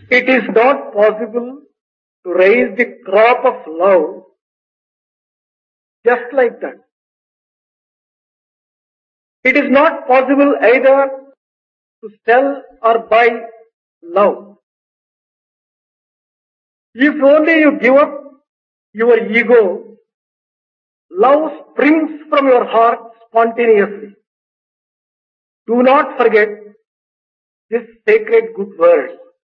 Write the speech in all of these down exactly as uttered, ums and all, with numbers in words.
It is not possible to raise the crop of love just like that. It is not possible either to sell or buy love. If only you give up your ego, love springs from your heart spontaneously. Do not forget this sacred good word.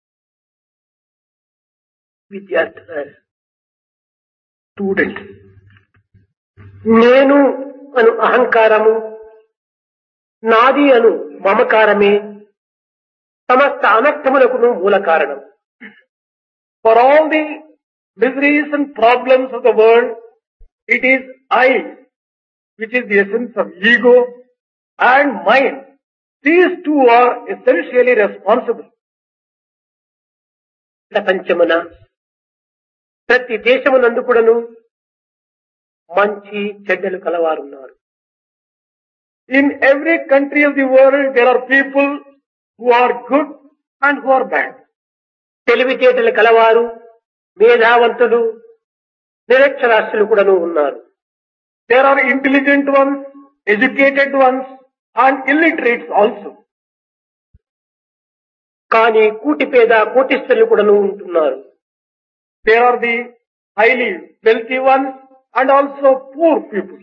విద్యార్థులారా, student, నేను అను అహంకారము, నాది అను మమకారమే సమస్త అనర్థములకును మూల కారణం. For all the miseries and problems of the world, it is I, which is the essence of ego, and mind. These two are essentially responsible. ప్రపంచమున ప్రతి దేశమునందు కూడాను మంచి చెడ్డలు కలవారున్నారు. In every country of the world there are people who are good and who are bad. తెలివితేటలు కలవారు, మేధావంతులు, నిరక్షరాస్యులు కూడాను ఉన్నారు. There are intelligent ones, educated ones and illiterates also. కానీ కూటి పేద కోటీశ్వరులు కూడాను ఉంటున్నారు. There are the highly wealthy ones and also poor people.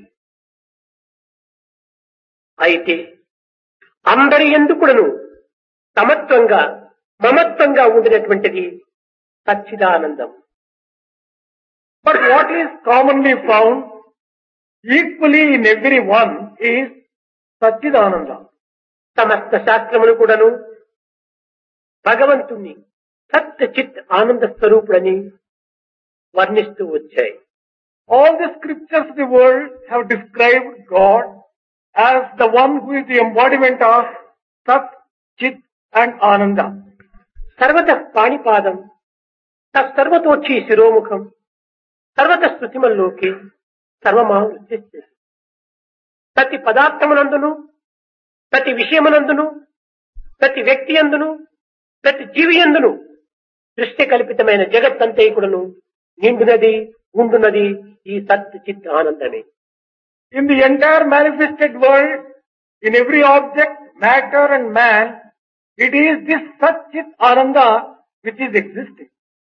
అయితే అందరి యందు కూడాను సమత్వంగా మమత్వంగా ఉండినటువంటిది సచ్చిదానందం. But what is commonly found equally in every one is Sachchidananda. సమస్త శాస్త్రములు కూడాను భగవంతుని సత్య చిత్ ఆనంద స్వరూపుడని వర్ణిస్తూ వచ్చాయి. All the scriptures of the world have described God as the one who is the embodiment of Sat, Chit and Ananda. Sarvata Panipadam, Sarvatochi Shiromukam, Sarvata Srutimalloki, Sarvamahu Rityasya. Prati Padarthamanandunu, Prati Vishayamanandunu, Prati Vyaktiyandunu, ప్రతి జీవియందును దృష్టి కల్పితమైన జగత్తంతా కూడాను నిండునది ఉండునది ఈ సత్ చిత్ ఆనందమే. In the entire manifested world, in every object, matter and man, it is this సత్ చిత్ ఆనంద విచ్ ఈస్ ఎగ్జిస్టింగ్.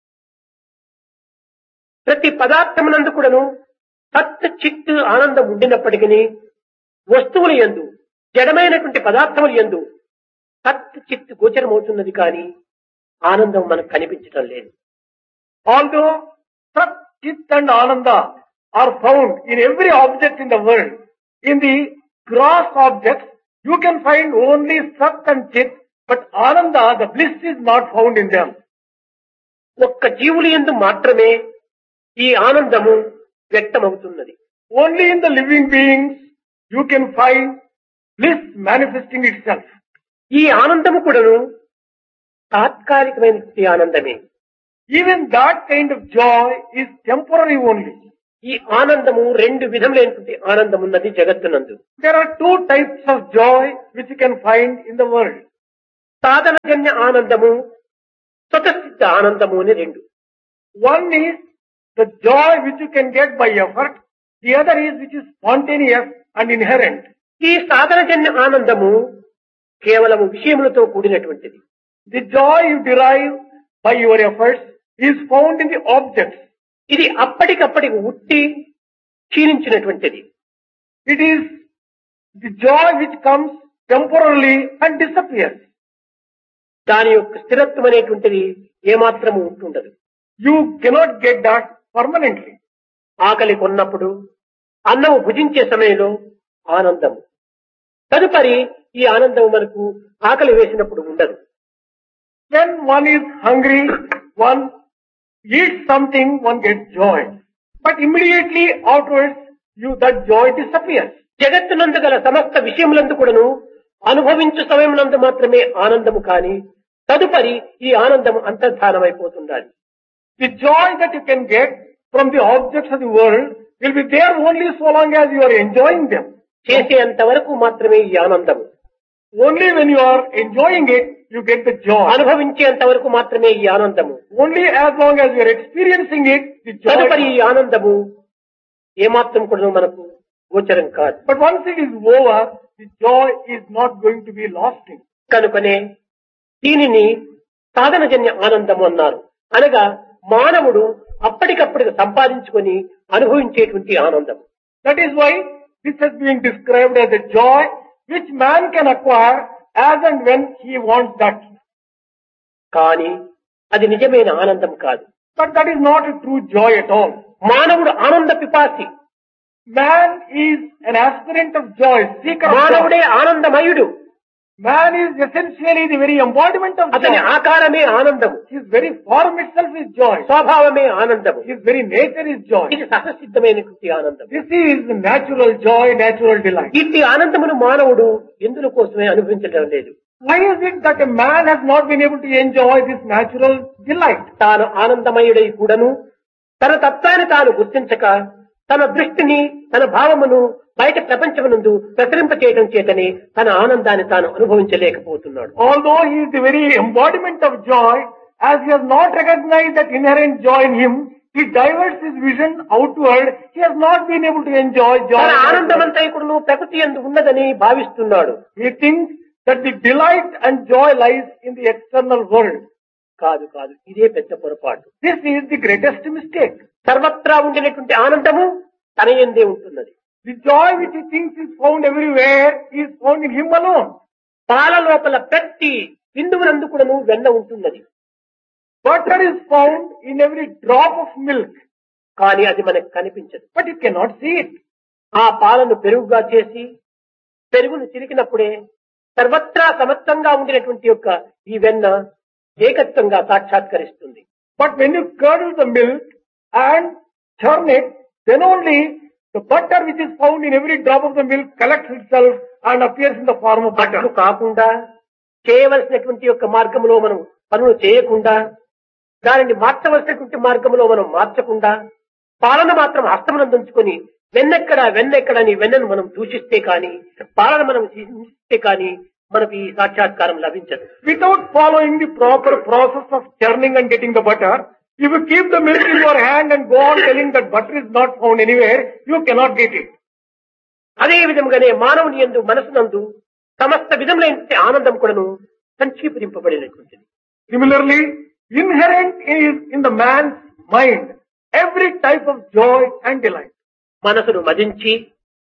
ప్రతి పదార్థమునందు కూడాను సత్ చిత్ ఆనందం ఉండినప్పటికీ వస్తువుల యందు, జడమైనటువంటి పదార్థముల యందు సత్ చిత్ గోచరమవుతున్నది కానీ ఆనందం మనకు కనిపించడం లేదు. Although Sat, Chit and Ananda are found in every object in the world, in the gross objects you can find only Sat and Chit, but Ananda, the bliss, is not found in them. ఒక్క జీవుల యందు మాత్రమే ఈ ఆనందము వ్యక్తమవుతున్నది. Only in the living beings you can find bliss manifesting itself. ఈ ఆనందము కూడాను తాత్కాలికమైన ఆనందమే. Even that kind of joy is temporary only. ఈ ఆనందము రెండు విధములైనటువంటి ఆనందం ఉన్నది జగత్తునందు. There are two types of joy which you can find in the world. సాధనజన్య ఆనందము, స్వతసిద్ధ ఆనందము అని రెండు. One is the joy which you can get by effort, the other is which is spontaneous and inherent. ఈ సాధనజన్య ఆనందము కేవలము విషయములతో కూడినటువంటిది. The joy you derive by your efforts is found in the objects. ఇది అప్పటికప్పటికి ఉట్టి క్షీణించినటువంటిది. It is the joy which comes temporarily and disappears. దాని యొక్క స్థిరత్వం అనేటువంటిది ఏమాత్రము ఉంటుండదు. You cannot get that permanently. ఆకలి కొన్నప్పుడు, అన్నము భుజించే సమయంలో ఆనందము. తదుపరి ఈ ఆనందం మనకు ఆకలి వేసినప్పుడు ఉండదు. When one is hungry, one eats something, one gets joy. But immediately afterwards, you that joy disappears. జగత్తునందు గల సమస్త విషయములందు కూడాను అనుభవించు సమయమునందు మాత్రమే ఆనందము కాని తదుపరి ఈ ఆనందము అంతర్ధానమైపోతుండాలి. The joy that you can get from the objects of the world will be there only so long as you are enjoying them. చేసేంత వరకు మాత్రమే ఈ ఆనందము. Only when you are enjoying it, you get the joy. అనుభవించేంత వరకు మాత్రమే ఈ ఆనందము. Only as long as you are experiencing it, the joy. తదుపరి ఈ ఆనందము ఏమాత్రం కూడా మనకు గోచరం కాదు. But once it is over, the joy is not going to be lasting. కనుకనే దీనిని సాధనజన్య ఆనందము అన్నారు. అనగా మానవుడు అప్పటికప్పటికి సంపాదించుకొని అనుభవించేటువంటి ఆనందం. That is why this has been described as a joy which man can acquire as and when he wants that. కానీ అది నిజమైన ఆనందం కాదు. But that is not a true joy at all. మానవుడు ఆనంద పిపాసి. Man is an aspirant of joy, seeker of joy. మానవుడే ఆనందమయుడు. Man is essentially the very embodiment of అతని joy. ఆకారమే ఆనందము. His very form itself is joy. స్వభావమే ఆనందము. His very nature is joy. ఇది సహసిద్ధమైనటువంటి ఆనందం. This is natural joy, natural delight. ఇట్టి ఆనందమును మానవుడు ఎందుల కోసమే అనుభవించడం లేదు. Why is it that a man has not been able to enjoy this natural delight? తాను ఆనందమయుడై కూడాను తన తత్వాన్ని తాను గుర్తించక తన దృష్టిని తన భావమును బయట ప్రపంచమునందు ప్రసరింప చేయడం చేతనే తన ఆనందాన్ని తాను అనుభవించలేకపోతున్నాడు. Although he is the very embodiment of joy, as he has not recognized that inherent joy in him, he diverts his vision outward. He has not been able to enjoy joy. తన ఆనందమంతా కూడాను ప్రకృతి యందు ఉన్నదని భావిస్తున్నాడు. He thinks that the delight and joy lies in the external world. కాదు కాదు ఇదే పెద్ద పొరపాటు. This is the greatest mistake. సర్వత్రా ఉండినటువంటి ఆనందము తన యందే ఉంటున్నది. The joy which he thinks is found everywhere is found in him alone. పాల లోపల ప్రతి బిందువునందు కూడాను వెన్న ఉంటున్నది. Butter is found in every drop of milk, కానీ అది మనకు కనిపించదు. but you cannot see it. ఆ పాలను పెరుగుగా చేసి పెరుగును చిలికినప్పుడే సర్వత్రా సమత్వంగా ఉండినటువంటి యొక్క ఈ వెన్న ఏకత్వంగా సాక్షాత్కరిస్తుంది. But when you curdle the milk and churn it, then only the butter which is found in every drop of the milk collects itself and appears in the form of butter. అట్లు కాకుండా చేయవలసినటువంటి యొక్క మార్గంలో మనం పనులు చేయకుండా దానిని మార్చవలసినటువంటి మార్గంలో మనం మార్చకుండా పాలన మాత్రం హస్తమునందుంచుకొని వెన్నెక్కడ వెన్నెక్కడ అని వెన్నను మనం దూషిస్తే కానీ పాలన మనం హింసిస్తే కానీ మనకు ఈ సాక్షాత్కారం లభించదు. Without following the proper process of churning and getting the butter, if you keep the milk in your hand and go on telling that butter is not found anywhere, you cannot get it. అదే విధంగానే మానవుని యందు మనసునందు సమస్త విధములైన ఆనందం కూడాను సంక్షీపింపబడినటువంటిది. Similarly, inherent is in the man's mind every type of joy and delight. మనసును మదించి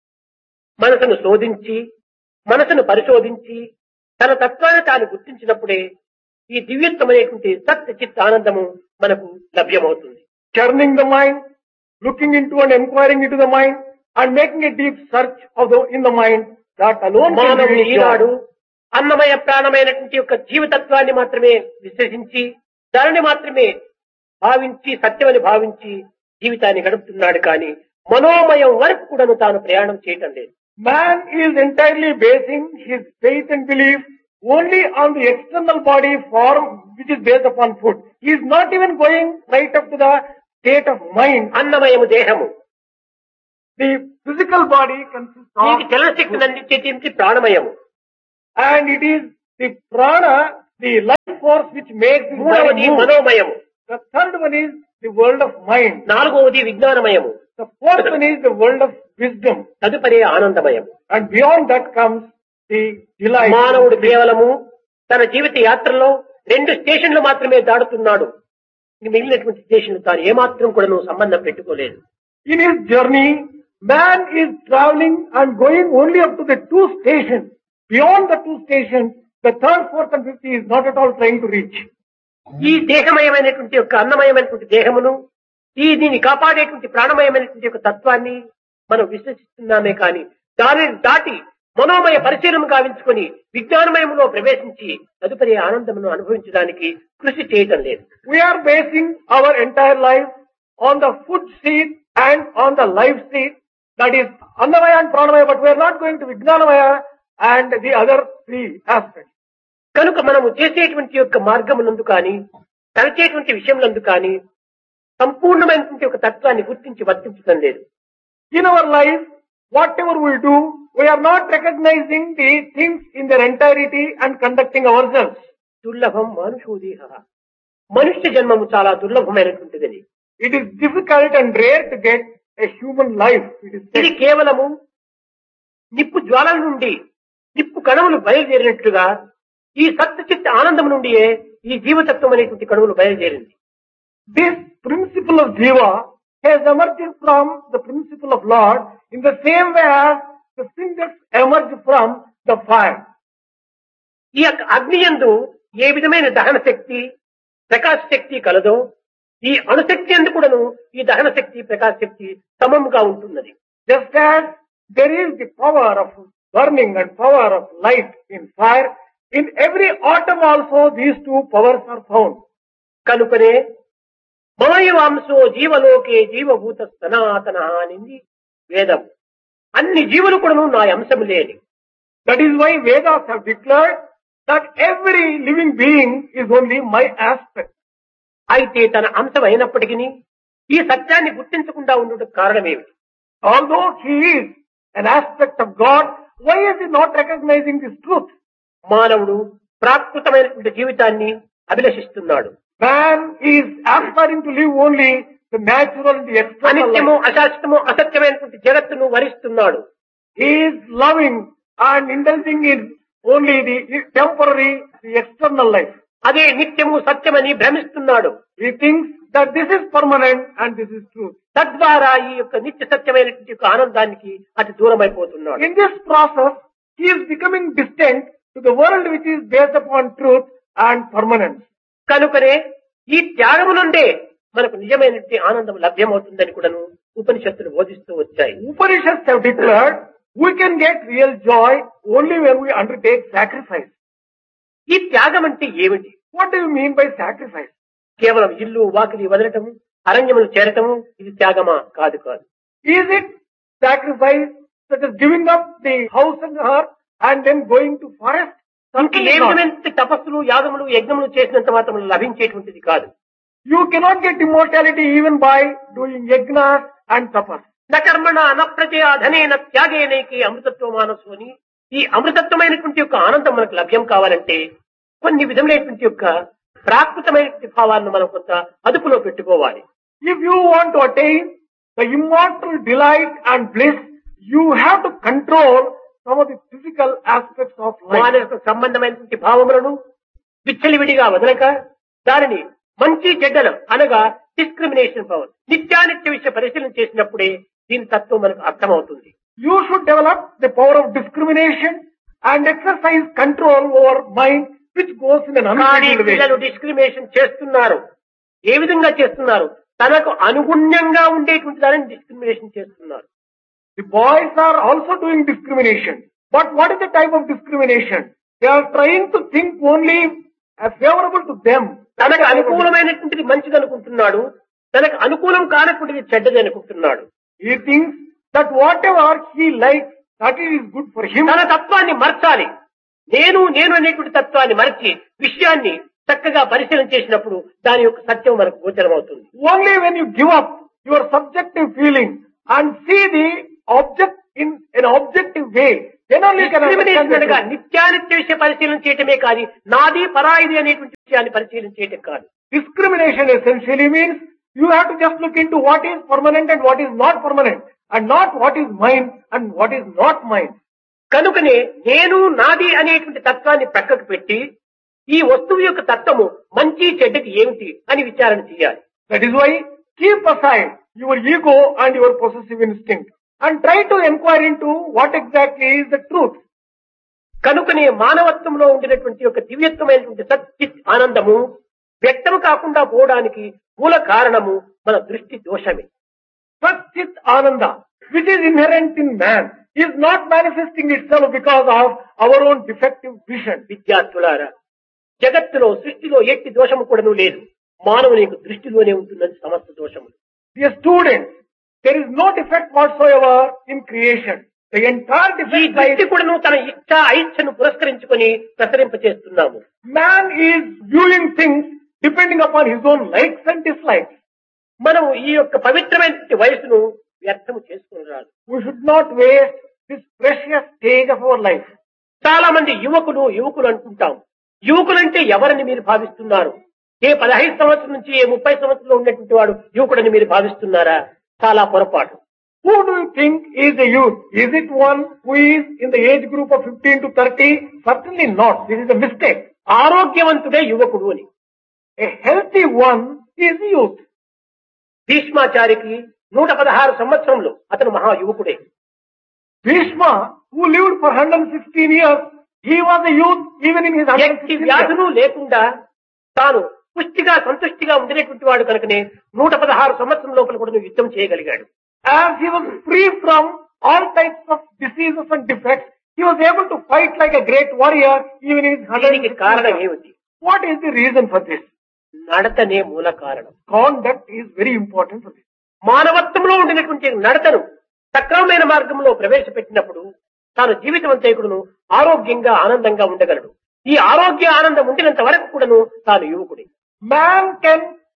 మనసును శోధించి మనసును పరిశోధించి తన తత్వాన్ని తాను గుర్తించినప్పుడే ఈ దివ్యత్వమైనటువంటి సత్య చిత్త ఆనందము మనకు లభ్యమవుతుంది. Churning the mind, looking into and inquiring into the mind and making a deep search of the in the mind, that alone can మానవుడు give you ఈనాడు joy. అన్నమయ ప్రాణమైనటువంటి యొక్క జీవతత్వాన్ని మాత్రమే విశ్వసించి దానిని మాత్రమే భావించి సత్యమని భావించి జీవితాన్ని గడుపుతున్నాడు కానీ మనోమయం వరకు కూడాను తాను ప్రయాణం చేయటం లేదు. Man is entirely basing his faith and belief only on the external body form which is based upon food. He is not even going right up to the state of mind. అన్నమయము దేహము. The physical body consists దీనికి of చలనశక్తిని అందించేది ప్రాణమయము. and it is the prana, the life force which makes this body మూడవది move. మనోమయము. The third one is the world of mind. నాలుగవది విజ్ఞానమయము. The fourth one is the world of wisdom. తదుపరి ఆనందమయము. And beyond that comes the delight. మానవుడు కేవలము తన జీవిత యాత్రలో రెండు స్టేషన్లు మాత్రమే దాడుతున్నాడు. మిగిలినటువంటి స్టేషన్లు తాను ఏమాత్రం కూడా సంబంధం పెట్టుకోలేదు. In his journey, man is traveling and going only up to the two stations. Beyond the two stations, the third, fourth and fifth he is not at all trying to reach. ఈ దేహమయమైనటువంటి యొక్క అన్నమయమైనటువంటి దేహమును ఈ దీన్ని కాపాడేటువంటి ప్రాణమయమైనటువంటి యొక్క తత్వాన్ని మనం విశ్వసిస్తున్నామే కానీ దానిని దాటి మనోమయ పరిశీలన గావించుకొని విజ్ఞానమయములో ప్రవేశించి తదుపరి ఆనందమును అనుభవించడానికి కృషి చేయటం లేదు. We are basing our entire life on the food seed and on the life seed, that is Annamaya and Pranamaya, but we are not going to Vijnanamaya and the other three aspects. కనుక మనము చేసేటువంటి యొక్క మార్గమునందు కానీ తలచేటువంటి విషయములందు కానీ సంపూర్ణమైనటువంటి ఒక తత్వాన్ని గుర్తించి వర్తించడం లేదు. In our life, whatever we do, we are not recognizing the things in their entirety and conducting ourselves. దుర్లభం మానుషోదేహ. మనుష్య జన్మము చాలా దుర్లభమైనటువంటిది. It is difficult and rare to get a human life. It is ఇది said. కేవలము నిప్పు జ్వాలల నుండి నిప్పు కణములు బయలుదేరినట్లుగా ఈ సత్యచిత్త ఆనందం నుండియే ఈ జీవతత్వం అనేటువంటి కణములు బయలుదేరింది. This principle of Jiva has emerged from the principle of Lord in the same way as the cinders emerge from the fire. ఈ యొక్క అగ్నియందు ఏ విధమైన దహన శక్తి ప్రకాశ శక్తి కలదో ఈ అణుశక్తి అందు కూడాను ఈ దహన శక్తి ప్రకాశ శక్తి సమముగా ఉంటున్నది. Just as there is the power of burning and power of light in fire, in every atom also these two powers are found. కనుకనే మమయవాంశో జీవలోకే జీవభూత సనాతన అనింది వేదం. అన్ని జీవులు కూడాను నా అంశములే అని. That is why Vedas have declared that every living being is only my aspect. అయితే తన అంశం అయినప్పటికీ ఈ సత్యాన్ని గుర్తించకుండా ఉండటం కారణమేమిటి? Although he is an aspect of God, why is he not recognizing this truth? మానవుడు ప్రాకృతమైనటువంటి జీవితాన్ని అభిలషిస్తున్నాడు. Man is aspiring to live only the natural and the external అనిత్యము life. అశాశ్వతము అసత్యమైనటువంటి జగత్తును వరిస్తున్నాడు. He is loving and indulging in only the temporary, the external life. అదే నిత్యము సత్యమని భ్రమిస్తున్నాడు. He thinks that this is permanent and this is truth. తద్వారా ఈ యొక్క నిత్య సత్యమైనటువంటి యొక్క ఆనందానికి అతి దూరం అయిపోతున్నాడు. In this process, he is becoming distant to the world which is based upon truth and permanence. కనుకనే ఈ త్యాగము నుండే మనకు నిజమైనటువంటి ఆనందం లభ్యమవుతుందని కూడాను ఉపనిషత్తులు బోధిస్తూ వచ్చాయి. Upanishads have declared we can get real joy only when we undertake sacrifice. ఈ త్యాగం అంటే ఏమిటి? What do you mean by sacrifice? కేవలం ఇల్లు వాకిలి వదలటము అరణ్యములు చేరటము ఇది త్యాగమా? కాదు కాదు. Is it sacrifice such as giving up the house and hearth and then going to forest? ఇంక ఏ విధమైన తపస్సులు యాగములు యజ్ఞములు చేసినంత మాత్రం లభించేటువంటిది కాదు. You cannot get immortality even by doing yajnas and tapas. న కర్మణ న ప్రజయ ధనేన త్యాగేనైకి అమృతత్వ మానసు అని ఈ అమృతత్వమైనటువంటి యొక్క ఆనందం మనకు లభ్యం కావాలంటే కొన్ని విధములైనటువంటి యొక్క ప్రాకృతమైనటువంటి భావాలను మనం కొంత అదుపులో పెట్టుకోవాలి. If you want to attain the immortal delight and bliss, you have to control some of the physical aspects of life. మానసిక సంబంధమైనటువంటి భావములను విచ్చలివిడిగా వదలక దానిని మంచి చెడ్డలు అనగా డిస్క్రిమినేషన్ పవర్ నిత్యానిత్య విషయ పరిశీలన చేసినప్పుడే దీని తత్వం మనకు అర్థమవుతుంది. You should develop the power of discrimination and exercise control over mind which goes in an కానీ unfettered way. పిల్లలు డిస్క్రిమినేషన్ చేస్తున్నారు. ఏ విధంగా చేస్తున్నారు? తనకు అనుగుణ్యంగా ఉండేటువంటి దానిని డిస్క్రిమినేషన్ చేస్తున్నారు. The boys are also doing discrimination. But what is the type of discrimination? They are trying to think only as favorable to them. తనకు అనుకూలమైనటువంటిది మంచిది అనుకుంటున్నాడు, తనకు అనుకూలం కానటువంటిది చెడ్డది అనుకుంటున్నాడు. He thinks that whatever he likes, that is good for him. తన తత్వాన్ని మర్చాలి. నేను నేను అనేటువంటి తత్వాన్ని మరచి విషయాన్ని చక్కగా పరిశీలన చేసినప్పుడు దాని యొక్క సత్యం మనకు గోచరం అవుతుంది. Only when you give up your subjective feeling and see the object in an objective way, then only you can understand discrimination అనగా it. నిత్యానిత్య విషయ పరిశీలన చేయటమే కానీ నాది పరాయిది అనేటువంటి విషయాన్ని పరిశీలన చేయటం కాదు. Discrimination essentially means you have to just look into what is permanent and what is not permanent, and not what is mine and what is not mine. కనుకనే నేను నాది అనేటువంటి తత్వాన్ని ప్రక్కకు పెట్టి ఈ వస్తువు యొక్క తత్వము మంచి చెడ్డకి ఏమిటి అని విచారణ చేయాలి. That is why keep aside your ego and your possessive instinct and try to inquire into what exactly is the truth. కనుకనే మానవత్వంలో ఉండినటువంటి యొక్క దివ్యత్వమైనటువంటి సచ్చిత్ ఆనందము వ్యక్తం కాకుండా పోవడానికి మూల కారణము మన దృష్టి దోషమే. Satchit Ananda, which is inherent in man, is not manifesting itself because of our own defective vision. విద్యార్థులారా, జగత్తులో సృష్టిలో ఎట్టి దోషము కూడాను లేదు. మానవుని యొక్క దృష్టిలోనే ఉంటున్నది సమస్త దోషము. Dear students, there is no defect whatsoever in creation. The entire ఈ defect దృష్టి lies. కూడాను తన ఇచ్చ ఐచ్ఛను పురస్కరించుకొని ప్రసరింపచేస్తున్నాము. Man is viewing things depending upon his own likes and dislikes. మనం ఈ యొక్క పవిత్రమైన వయసును వ్యర్థము చేసుకుని రాదు. We should not waste this precious stage of our life. చాలా మంది యువకులు యువకులు అంటుంటాం. యువకులంటే ఎవరని మీరు భావిస్తున్నారు? ఏ పదహైదు సంవత్సరం నుంచి ఏ ముప్పై సంవత్సరంలో ఉన్నటువంటి వాడు యువకుడని మీరు భావిస్తున్నారా? చాలా పొరపాటు. Who do you think is a youth? Is it one who is in the age group of fifteen to thirty? Certainly not. This is a mistake. ఆరోగ్యవంతుడే యువకుడు అని. A healthy one is youth. భీష్మాచారికి నూట పదహారు సంవత్సరంలో అతను మహా యువకుడే. Bhishma, who lived for one hundred sixteen years, he was a youth even in his one hundred ఎట్టి sixteen years. వ్యాధులు లేకుండా తాను పుష్టిగా సంతుష్టిగా ఉండినటువంటి వాడు కనుకనే నూట పదహారు సంవత్సరం లోపల కూడా నువ్వు యుద్ధం చేయగలిగాడు. As he was free from all types of diseases and defects, he was able to fight like a great warrior even in his one hundred దీనికి sixteen కారణం years. ఏమిటి? What is the reason for this? నడతనే మూల కారణం. Conduct is very important for this. మానవత్వంలో ఉండినటువంటి నడతను సక్రమమైన మార్గంలో ప్రవేశపెట్టినప్పుడు తాను జీవితం అంతేకుడును ఆరోగ్యంగా ఆనందంగా ఉండగలడు. ఈ ఆరోగ్య ఆనందం ఉండినంత వరకు కూడాను తాను యువకుడే. Man can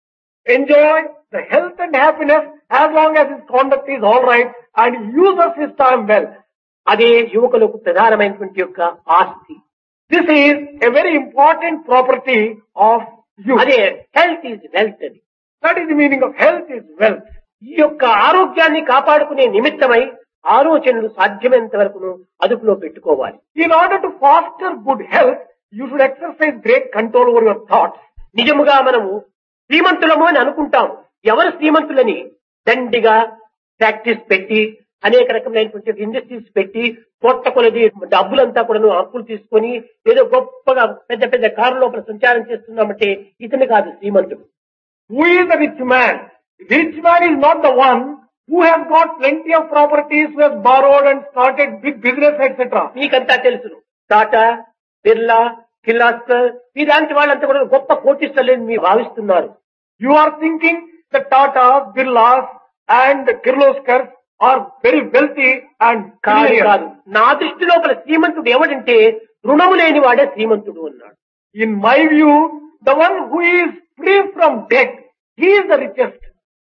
enjoy the health and happiness as long as his conduct is all right and he uses his time well. అదే యువకులకు ప్రధానమైనటువంటి యొక్క ఆస్తి. This is a very important property of youth. అదే హెల్త్ ఈజ్ వెల్త్ అని. That is the meaning of health is wealth. ఈ యొక్క ఆరోగ్యాన్ని కాపాడుకునే నిమిత్తమై ఆలోచనలు సాధ్యమైనంత వరకును అదుపులో పెట్టుకోవాలి. In order to foster good health, you should exercise great control over your thoughts. నిజముగా మనము శ్రీమంతులము అని అనుకుంటాం. ఎవరు శ్రీమంతులని దండిగా ప్రాక్టీస్ పెట్టి అనేక రకమైనటువంటి ఇండస్ట్రీస్ పెట్టి పొట్ట కొలది డబ్బులంతా కూడాను అప్పులు తీసుకొని ఏదో గొప్పగా పెద్ద పెద్ద కారు లోపల సంచారం చేస్తున్నామంటే ఇతను కాదు శ్రీమంతుడు. Who is the rich man? The rich man is not the one who has got plenty of properties, who has borrowed and started big business, et cetera. మీకంతా తెలుసును. టాటా, బిర్లా, కిర్లాస్కర్ ఇలాంటి వాళ్ళంతా కూడా గొప్ప కోటీశ్వరులని మీరు భావిస్తున్నారు. You are thinking the Tatas, Birlas and Kirloskars are very wealthy and కాదు billionaires. కాదు. నా దృష్టి లోపల శ్రీమంతుడు ఎవడంటే రుణము లేని వాడే శ్రీమంతుడు అన్నాడు. In my view, the one who is free from debt, he is the richest.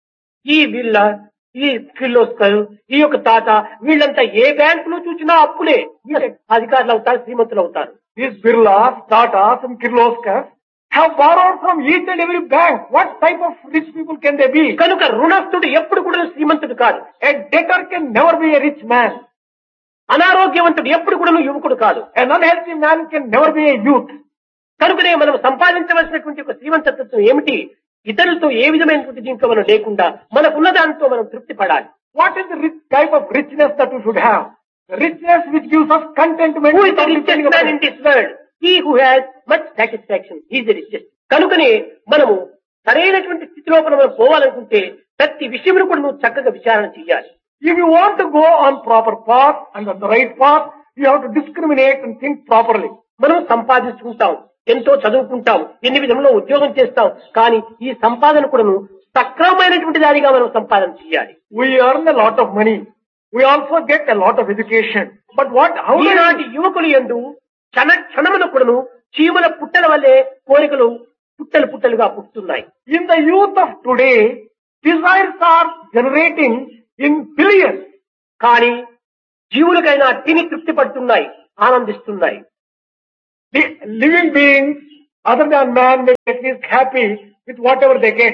ఈ వీళ్ళ ఈ కిర్లోస్కర్ ఈ యొక్క తాత వీళ్ళంతా ఏ బ్యాంకులో చూసినా అప్పులే. అధికారులు అవుతారు, శ్రీమంతులు అవుతారు. These Birlas, Tatas and Kirloskars have borrowed from each and every bank. What type of rich people can they be? కనుక రుణస్థుడు ఎప్పుడు కూడా శ్రీమంతుడు కాదు. A debtor can never be a rich man. అనారోగ్యవంతుడు ఎప్పుడు కూడా యువకుడు కాదు. An unhealthy man can never be a youth. కనుకనే మనం సంపాదించవలసినటువంటి ఒక శ్రీమంతత్వం ఏమిటి? ఇతరులతో ఏ విధమైనటువంటి దీంట్లో మనం లేకుండా మనకున్న దాంతో మనం తృప్తి పడాలి. What is the rich type of richness that we should have? The richness which gives us contentment. Who is the richest man in this world? He who has much satisfaction. He is the richest. కనుకనే మనము సరైనటువంటి స్థితిలో మనం పోవాలనుకుంటే ప్రతి విషయంలో కూడా నువ్వు చక్కగా విచారణ చేయాలి. If you want to go on proper path and on the right path, you have to discriminate and think properly. మనం సంపాదించుకుంటాం, ఎంతో చదువుకుంటాం, ఎన్ని విధంలో ఉద్యోగం చేస్తాం, కానీ ఈ సంపాదన కూడాను సక్రమమైనటువంటి దానిగా మనం సంపాదన చేయాలి. We earn a lot of money. We also get a lot of education. But what, how do ఈనాటి యువకులు యందు క్షణ క్షణమున కూడాను చీమల పుట్టల వల్లే కోరికలు పుట్టలు పుట్టలుగా పుట్టుతున్నాయి. in the youth of today, desires are generating in billions. కానీ జీవులకైనా తిని తృప్తి పడుతున్నాయి, ఆనందిస్తున్నాయి. The living beings, other than man, may be at least happy with whatever they get.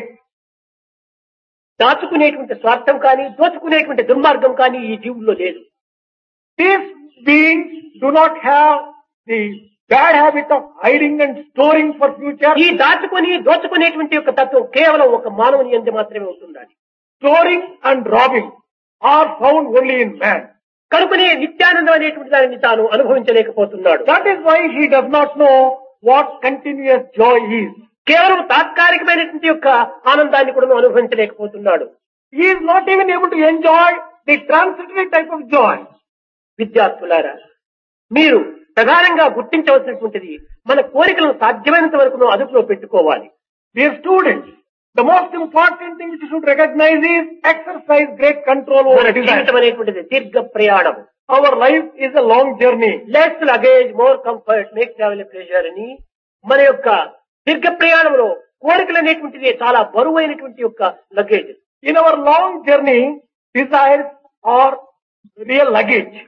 దాచుకునేటువంటి స్వార్థం కానీ దోచుకునేటువంటి దుర్మార్గం కానీ ఈ జీవుల్లో లేదు. These beings do not have the bad habit of hiding and storing for future. ఈ దాచుకొని దోచుకునేటువంటి యొక్క తత్వం కేవలం ఒక మానవుని యందు మాత్రమే ఉంటుండాలి. Storing and robbing are found only in man. కనుకనే నిత్యానందం అనేటువంటి దానిని తాను అనుభవించలేకపోతున్నాడు. That is why he does not know what continuous joy is. కేవలం తాత్కాలికమైనటువంటి యొక్క ఆనందాన్ని కూడా అనుభవించలేకపోతున్నాడు. He is not even able to enjoy the transitory type of joy. విద్యార్థులారా, మీరు ప్రధానంగా గుర్తించవలసినటువంటిది మన కోరికలను సాధ్యమైనంత వరకు అదుపులో పెట్టుకోవాలి. Dear students, the most important thing which you should recognize is exercise great control over మన desire. జీవితం అనేటువంటిది దీర్ఘ ప్రయాణం. Our life is a long journey. Less luggage more comfort make travel a pleasure అని మన యొక్క దీర్ఘ ప్రయాణంలో కోరికలు అనేటువంటిది చాలా బరువైనటువంటి యొక్క luggage. In our long journey, desires are real luggage.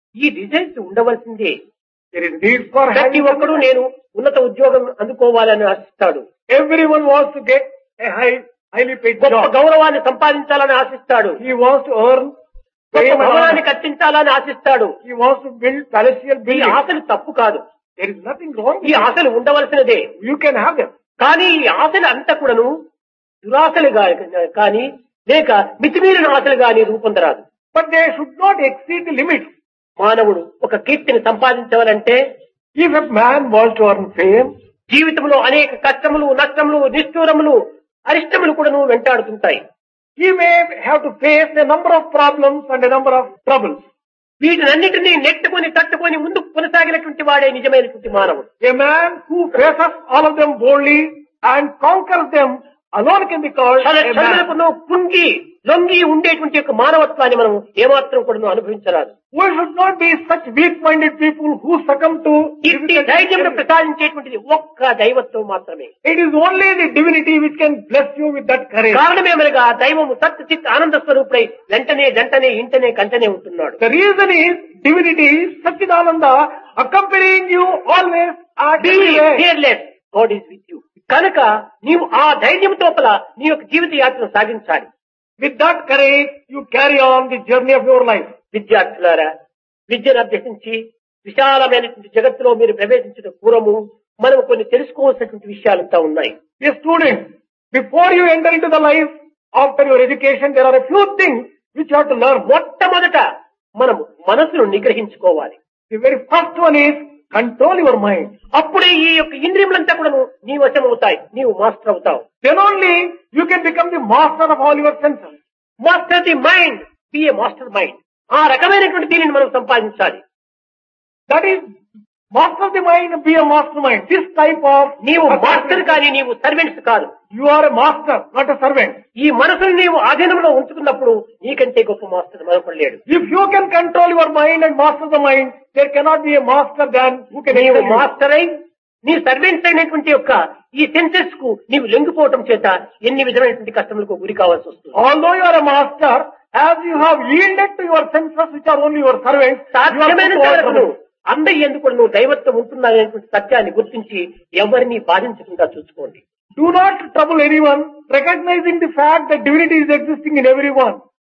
ఈ desires ఉండవలసిందే. There is need for ప్రతి having ఒక్కరూ నేను ఉన్నత ఉద్యోగం అందుకోవాలని ఆశిస్తాడు. Everyone wants to get a high, highly paid గొప్ప job. గౌరవాన్ని సంపాదించాలని ఆశిస్తాడు. He wants to earn గొప్ప fame and భవనాన్ని honor. కట్టించాలని ఆశిస్తాడు. He wants to build palatial ఈ buildings. ఆశలు తప్పు కాదు. There is nothing wrong ఈ with it. ఆశలు ఉండవలసినదే. You can have them. కానీ ఈ ఆశలు అంతా కూడాను దురాశలు కానీ లేక మితిమీరిన ఆశలు గాని రూపొందరాదు. But they should not exceed the limits. మానవుడు ఒక కీర్తిని సంపాదించవాలంటే If a man wants to earn fame, జీవితంలో అనేక కష్టములు, నష్టములు, నిష్ఠూరములు, అరిష్టములు కూడాను వెంటాడుతుంటాయి. he may have to face a number of problems and a number of troubles. వీటినన్నిటినీ నెట్టుకొని తట్టుకొని ముందుకు కొనసాగినటువంటి వాడే నిజమైనటువంటి మానవుడు. A man who faces all of them boldly and conquers them alone can be called a man. చదువులకు కుంగి లొంగి ఉండేటువంటి యొక్క మానవత్వాన్ని మనం ఏమాత్రం కూడా అనుభవించరాదు. We should not be such weak-minded people who succumb to ఇట్టి ధైర్యం ప్రసాదించేటువంటిది ఒక్క దైవత్వం మాత్రమే. It is only the divinity which can bless you with that courage. కారణమేమనగా దైవము సత్ చిత్ ఆనంద స్వరూపుడై వెంటనే జంటనే ఇంటనే కంటనే ఉంటున్నాడు. The reason is divinity is Satchidananda accompanying you always and Be everywhere. fearless, God is with you. కనుక నీవు ఆ ధైర్యం తోపల నీ యొక్క జీవిత యాత్రను సాగించాలి. With that courage, you carry on the journey of your life. విద్యార్థులారా, విద్యను అభ్యసించి విశాలమైనటువంటి జగత్తులో మీరు ప్రవేశించిన పూర్వము మనం కొన్ని తెలుసుకోవాల్సినటువంటి విషయాలంతా ఉన్నాయి. A student, before you enter into the life after your education, there are a few things which you have to learn. మొట్టమొదట మనము మనసును నిగ్రహించుకోవాలి. The very first one is control your mind. అప్పుడే ఈ యొక్క ఇంద్రియములంతా కూడా నీ వశం అవుతాయి, నీవు మాస్టర్ అవుతావు. Then only you can become the master of all your senses. Master the mind, B A master mind. ఆ రకమైనటువంటి దీనిని మనం సంపాదించాలి. That is, master the mind, be a mastermind. This type of నీవు మాస్టర్ కానీ నీవు servants కాదు. You are a master, not a servant. ఈ మనసును నీవు ఆధీనంలో ఉంచుకున్నప్పుడు నీకంటే గొప్ప మాస్టర్ మరొకడు లేడు. If you can control your mind and master the mind, there cannot be a master than who can నీవు excel you. మాస్టర్ అయి నీ సర్వెంట్స్ అయినటువంటి యొక్క ఈ సెన్సెస్ కు నీవు లొంగిపోవటం చేత ఎన్ని విధమైనటువంటి కష్టములకు గురి కావాల్సి వస్తుంది. Although you are a master, as you have yielded to your senses which are only your servants, you are సాధ్యమైనంత put to all వరకు trouble. అందరి ఎందుకు కూడా నువ్వు దైవత్వం ఉంటున్నారనేటువంటి సత్యాన్ని గుర్తించి ఎవరిని బాధించకుండా చూసుకోండి. Do not trouble anyone, recognizing the fact that divinity is existing in everyone.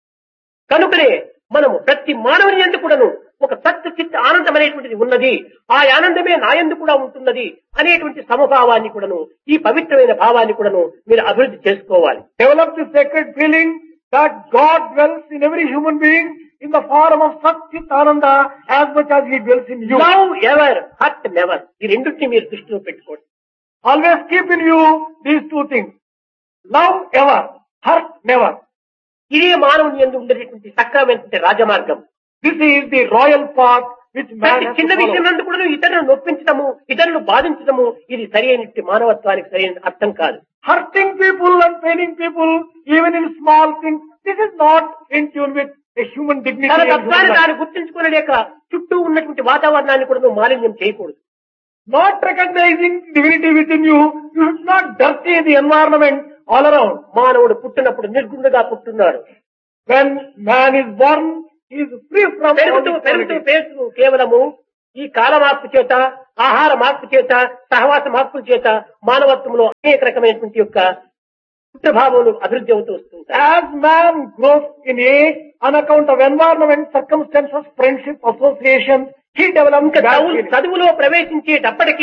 కనుకనే మనము ప్రతి మానవుని ఎందుకు కూడాను ఒక సత్య చిత్త ఆనందం అనేటువంటిది ఉన్నది, ఆ ఆనందమే నా యందు కూడా ఉంటున్నది అనేటువంటి సమభావాన్ని కూడాను, ఈ పవిత్రమైన భావాన్ని కూడాను మీరు అభివృద్ధి చేసుకోవాలి. Develop the sacred feeling that God dwells in every human being in the form of Sat Chit Ananda as much as He dwells in you. Love ever, hurt never. ఈ రెండింటిని మీరు దృష్టిలో పెట్టుకోండి. Always keep in you these two things. Love ever, hurt never. ఇదే మానవుని యందు ఉండేటువంటి సక్రమైనటువంటి రాజమార్గం. This is the royal path which man ప్రతి has to చిన్న follow. విషయం నందు కూడా ఇతరులను నొప్పించడము, ఇతరులను బాధించడము ఇది సరి అయినటువంటి మానవత్వానికి సరైన అర్థం కాదు. Hurting people and paining people, even in small things, this is not in tune with a human dignity. తన and human తత్వాన్ని life. తాను గుర్తించుకోలేక చుట్టూ ఉన్నటువంటి వాతావరణాన్ని కూడా నువ్వు మాలిన్యం చేయకూడదు. Not recognizing divinity within you, you should not dirty the environment all around. మానవుడు పుట్టినప్పుడు నిర్గుణుడుగా పుట్టున్నాడు. When man is born, he is free from all పెరుగుతూ these పెరుగుతూ qualities. పెరుగుతూ కేవలము ఈ కాల మార్పు చేత, ఆహార మార్పు చేత, సహవాస మార్పుల చేత మానవత్వంలో అనేక రకమైనటువంటి యొక్క ప్రభావాలు అభివృద్ధి అవుతూ వస్తుంటాయి. As man grows in age, on account of environment, circumstances, friendship, association, he develops ఇంకా bad చదువు feelings. చదువులో ప్రవేశించేటప్పటికీ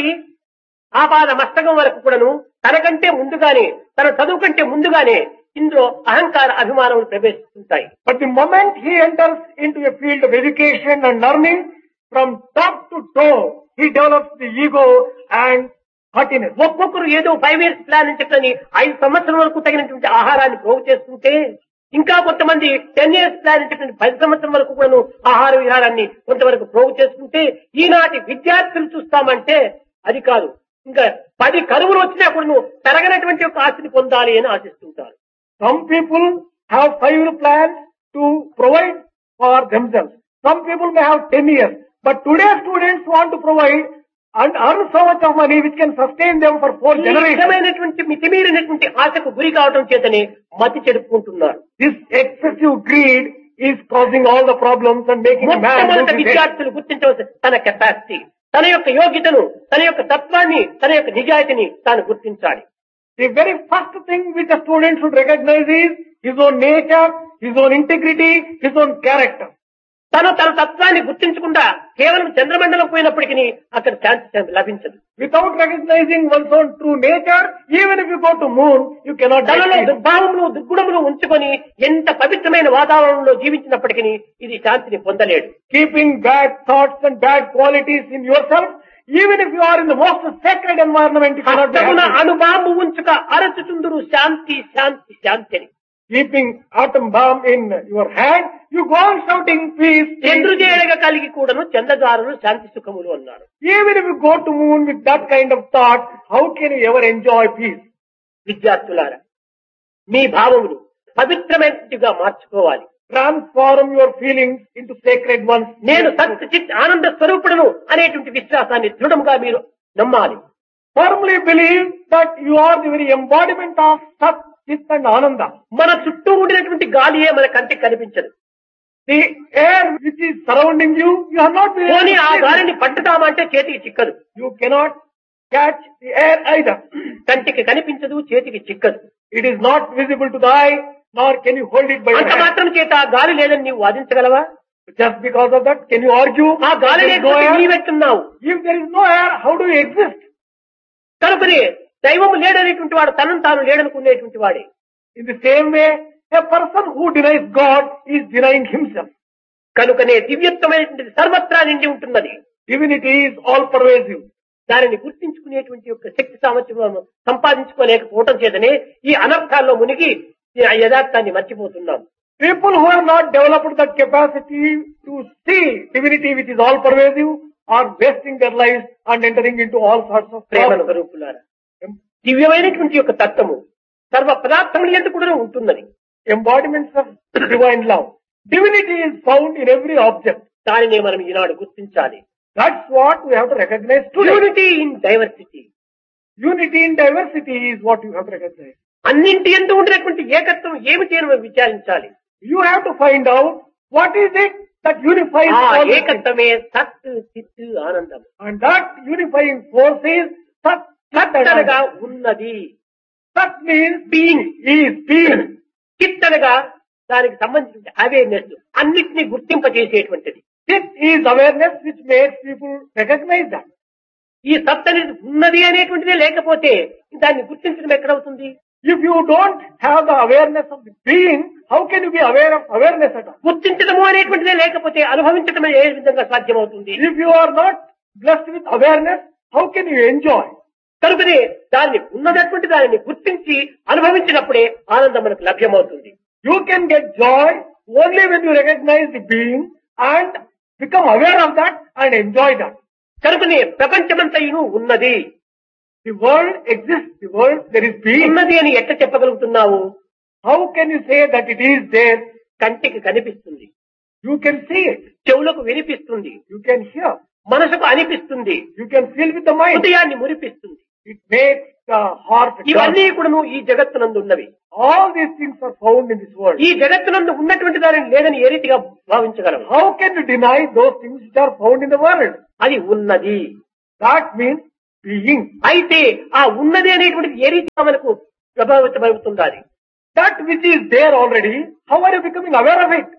ఆపాద మస్తకం వరకు కూడాను తనకంటే ముందుగానే, తన చదువు కంటే ముందుగానే ఇందులో అహంకార అభిమానములు ప్రవేశిస్తుంటాయి. But the moment he enters into a field of education and learning, from top to toe, he develops the ego and haughtiness. ఒక్కొక్కరు ఏదో ఫైవ్ ఇయర్స్ ప్లాన్ అని చెప్పని ఐదు సంవత్సరం వరకు తగినటువంటి ఆహారాన్ని ప్రోగు చేస్తుంటే, ఇంకా కొంతమంది టెన్ ఇయర్స్ ప్లాన్ అని చెప్పిన పది సంవత్సరం వరకు కూడాను ఆహార విహారాన్ని కొంతవరకు ప్రోగు చేసుకుంటే, ఈనాటి విద్యార్థులు చూస్తామంటే అది కాదు, ఇంకా పది కరువులు వచ్చినా కూడా నువ్వు తరగనటువంటి ఒక ఆస్తిని పొందాలి అని ఆశిస్తుంటారు. Some people have five plans to provide for themselves. Some people may have ten years. But today's students want to provide and earn so much of money which can sustain them for four ఈ generations. విధమైనటువంటి మితిమీరినటువంటి ఆశకు గురి కావడం చేతనే మతి చెడుపుకుంటున్నారు. This excessive greed is causing all the problems and making a man మొట్టమొదటి lose his head. విద్యార్థులు గుర్తించవలసిన తన కెపాసిటీ, తన యొక్క యోగ్యతను, తన యొక్క తత్వాన్ని, తన యొక్క నిజాయితీని తాను గుర్తించాలి. The very first thing which a student should recognize is his own nature, his own integrity, his own character. తను తన తత్వాన్ని గుర్తించకుండా కేవలం చంద్రమండలం పోయినప్పటికీ అక్కడ శాంతి లభించదు. Without recognizing one's own true nature, even if you go to moon, you cannot తనలో get peace. దుర్భావములు దుర్గుణములు ఉంచుకొని ఎంత పవిత్రమైన వాతావరణంలో జీవించినప్పటికీ ఇది శాంతిని పొందలేడు. Keeping bad thoughts and bad qualities in yourself, even if you are in the most sacred environment, you cannot be హస్తమున happy. అణుబాంబు ఉంచుక అరచుచుందురు శాంతి శాంతి శాంతి అని. Keeping atom bomb in your hand, you go on shouting peace, peace. చంద్రుజేడగ కలిగి కూడాను చంద్రదారులు శాంతి సుఖములు అన్నారు. Even if you go to moon with that kind of thought, how can you ever enjoy peace? విద్యార్థులారా, మీ భావములు పవిత్రమైనదిగా మార్చుకోవాలి. Transform your feelings into sacred ones. నేను సత్ చిత్ ఆనంద స్వరూపుడను అనేటువంటి విశ్వాసాన్ని దృఢంగా మీరు నమ్మాలి. Firmly believe that you are the very embodiment of Sat, Chit and Ananda. మన చుట్టూ ఉండినటువంటి గాలియే మన కంటికి కనిపించదు. The air which is surrounding you, you are not able పోనీ ఆ to see. గాలిని పట్టుతామంటే చేతికి చిక్కదు. You cannot catch the air either. కంటికి కనిపించదు, చేతికి చిక్కదు. It is not visible to the eye, nor can you hold it by your అంత hand. మాత్రం చేత ఆ గాలి లేదని నీవు వాదించగలవా? Just because of that, can you argue? ఆ గాలి There is no లేకపోతే air? నీవెట్టున్నావు. If there is no air, how do you exist? కనుకనే దైవము లేడనేటువంటి వాడు తనను తాను లేడనుకునేటువంటి వాడే. In the same way, a person who denies God is denying himself. కనుకనే దివ్యత్వమైనటువంటి సర్వత్రా నిండి ఉంటున్నది. Divinity is all pervasive. దానిని గుర్తించుకునేటువంటి యొక్క శక్తి సామర్థ్యం సంపాదించుకోలేకపోవటం చేతనే ఈ అనర్థాల్లో మునిగి ఈ యథార్థాన్ని మర్చిపోతున్నాం. People who have not developed that capacity to see divinity which is all pervasive are wasting their lives and entering into all sorts of Prema problems. స్వరూపులారా, దివ్యమైనటువంటి యొక్క తత్వము సర్వ పదార్థముల యందు కూడా ఉంటున్నది. Embodiments of divine love. Divinity is found in every object. దానినే మనం ఈనాడు గుర్తించాలి. That's what we have to recognize today. Unity in diversity. Unity in diversity is what you have to recognize. అన్నింటి యందు ఉండినటువంటి ఏకత్వం ఏమిటి అని మనం విచారించాలి. You have to find out what is it that unifies ఆ all the things. ఏకత్వమే సత్ చిత్ ఆనందం. And that unifying force is Sat, Chit and అనగా Ananda. ఉన్నది. Sat means being, is being. చిత్ అనగా దానికి సంబంధించిన అవేర్నెస్, అన్నిటినీ గుర్తింపజేసేటువంటిది. Chit is awareness which makes people recognize that. ఈ సత్ అనేది ఉన్నది అనేటువంటిదే లేకపోతే దాన్ని గుర్తించడం ఎక్కడవుతుంది? If you don't have the awareness of the being, how can you be aware of awareness at all? గుర్తించడము అనేటువంటిదే లేకపోతే అనుభవించడం ఏ విధంగా సాధ్యమవుతుంది? If you are not blessed with awareness, how can you enjoy? కనుకనే దాన్ని ఉన్నదటువంటి దానిని గుర్తించి అనుభవించినప్పుడే ఆనందం మనకు లభ్యమవుతుంది. You can get joy only when you recognize the being and become aware of that and enjoy that. కనుకనే ప్రపంచమంతయును ఉన్నది. The world exists, the world, there is being. ఉన్నది అని ఎట్లా చెప్పగలుగుతున్నావు? How can you say that it is there? కంటికి కనిపిస్తుంది, You can see it, చెవులకు వినిపిస్తుంది, you can hear, మనసుకు అనిపిస్తుంది, you can feel with the mind. హృదయాన్ని మురిపిస్తుంది. It makes the heart ఇవన్నీ jump. కూడాను ఈ జగత్తునందు ఉన్నవి. All these things are found in this world. ఈ జగత్తునందు ఉన్నటువంటి దానిని లేదని ఏ రీతిగా భావించగలం? How can you deny those things which are found in the world? అది ఉన్నది. That means being. అయితే ఆ ఉన్నది అనేటువంటిది ఏ రీతిగా మనకు ప్రభావితమవుతుండాలి? That which is there already, how are you becoming aware of it?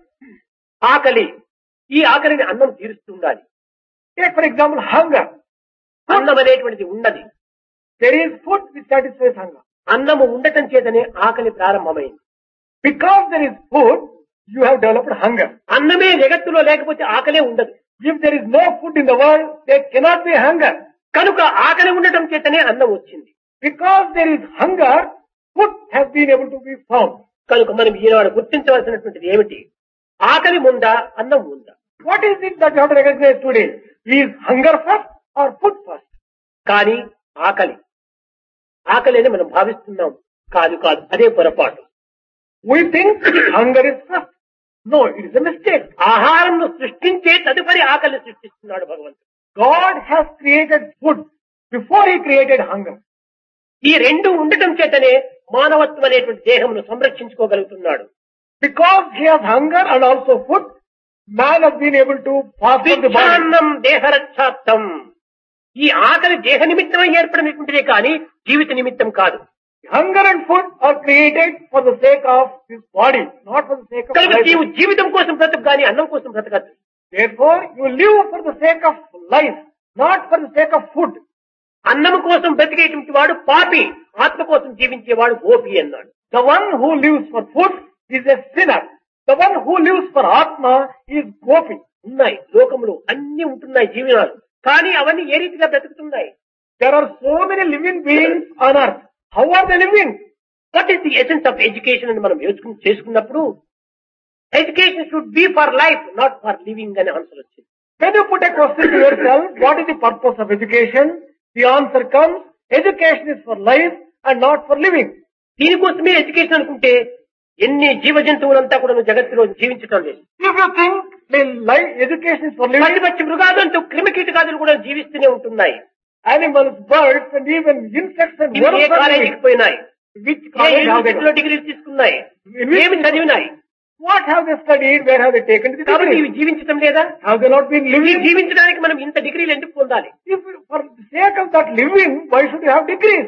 ఆకలి, ఈ ఆకలిని అన్నం తీరుస్తుండాలి. Take for example hunger. అన్నం అనేటువంటిది ఉన్నది. There is food which satisfies hunger. అన్నము ఉండటం చేతనే ఆకలి ప్రారంభమైంది. Because there is food, you have developed hunger. అన్నమే జగత్తులో లేకపోతే ఆకలే ఉండదు. If there is no food in the world, there cannot be hunger. కనుక ఆకలి ఉండటం చేతనే అన్నం వచ్చింది. Because there is hunger, food has been able to be found. కనుక మనం ఈనాడు గుర్తించవలసినటువంటిది ఏమిటి? ఆకలి ఉందా, అన్నం ఉందా? What is it that you have to recognize today? Is hunger first or food first? కానీ ఆకలి ఆకలి అని మనం భావిస్తున్నాం. కాదు కాదు, అదే పొరపాటు. We think hunger is first. No, it is a mistake. ఆహారంను సృష్టించే తదుపరి ఆకలిని సృష్టిస్తున్నాడు భగవంతుడు. God has created food before He created hunger. ఈ రెండు ఉండటం చేతనే మానవత్వం అనేటువంటి దేహమును సంరక్షించుకోగలుగుతున్నాడు. Because he has hunger and also food, man has been able to pass on the body. భిక్షాన్నం దేహరక్షార్థం. ఈ ఆకలి దేహ నిమిత్తమై ఏర్పడినటువంటిదే కానీ జీవిత నిమిత్తం కాదు. Hunger and food are created for the sake of this body, not for the sake of కనుక life. నీవు జీవితం కోసం బ్రతుకు కానీ అన్నం కోసం బ్రతకద్దు. Therefore, you live for the sake of life, not for the sake of food. అన్నము కోసం బ్రతికేటువంటి వాడు పాపి, ఆత్మ కోసం జీవించేవాడు గోపి అన్నాడు. The one who lives for food is a sinner. The one who lives for Atma is Gopi. ఉన్నాయి లోకంలో అన్ని ఉంటున్నాయి జీవనాలు, కానీ అవన్నీ ఏ రీతిగా బ్రతుకుతున్నాయి? There are so many living beings on earth. How are they living? What is the essence of education అని మనం యోచన చేసుకున్నప్పుడు education should be for life, not for living అనే ఆన్సర్ వచ్చింది. When you put a question to yourself, what is the purpose of education? The answer comes, education is for life and not for living. దీనికోసమే education అనుకుంటే ఎన్ని జీవ జంతువులంతా కూడా జగత్తులో జీవించటం లేదు. If you think the life education is for living, పచ్చిపచ్చి మృగాదంటూ క్రిమికీటకాదులు కూడా జీవిస్తూనే ఉంటున్నాయి. animals, birds and even insects and ఇవి ఏ worms are కాలేజీకి living. పోయినాయి, Which A college have they యూనివర్సిటీలో gone? డిగ్రీలు తీసుకున్నాయి, In which- ఏమి చదివినాయి, What have they studied? Where have they taken the కాబట్టి degree? ఇవి జీవించటం లేదా? Have they not been ఇవి living? జీవించడానికి మనం ఇంత డిగ్రీలు ఎందుకు పొందాలి? If for the sake of that living, why should you have degrees?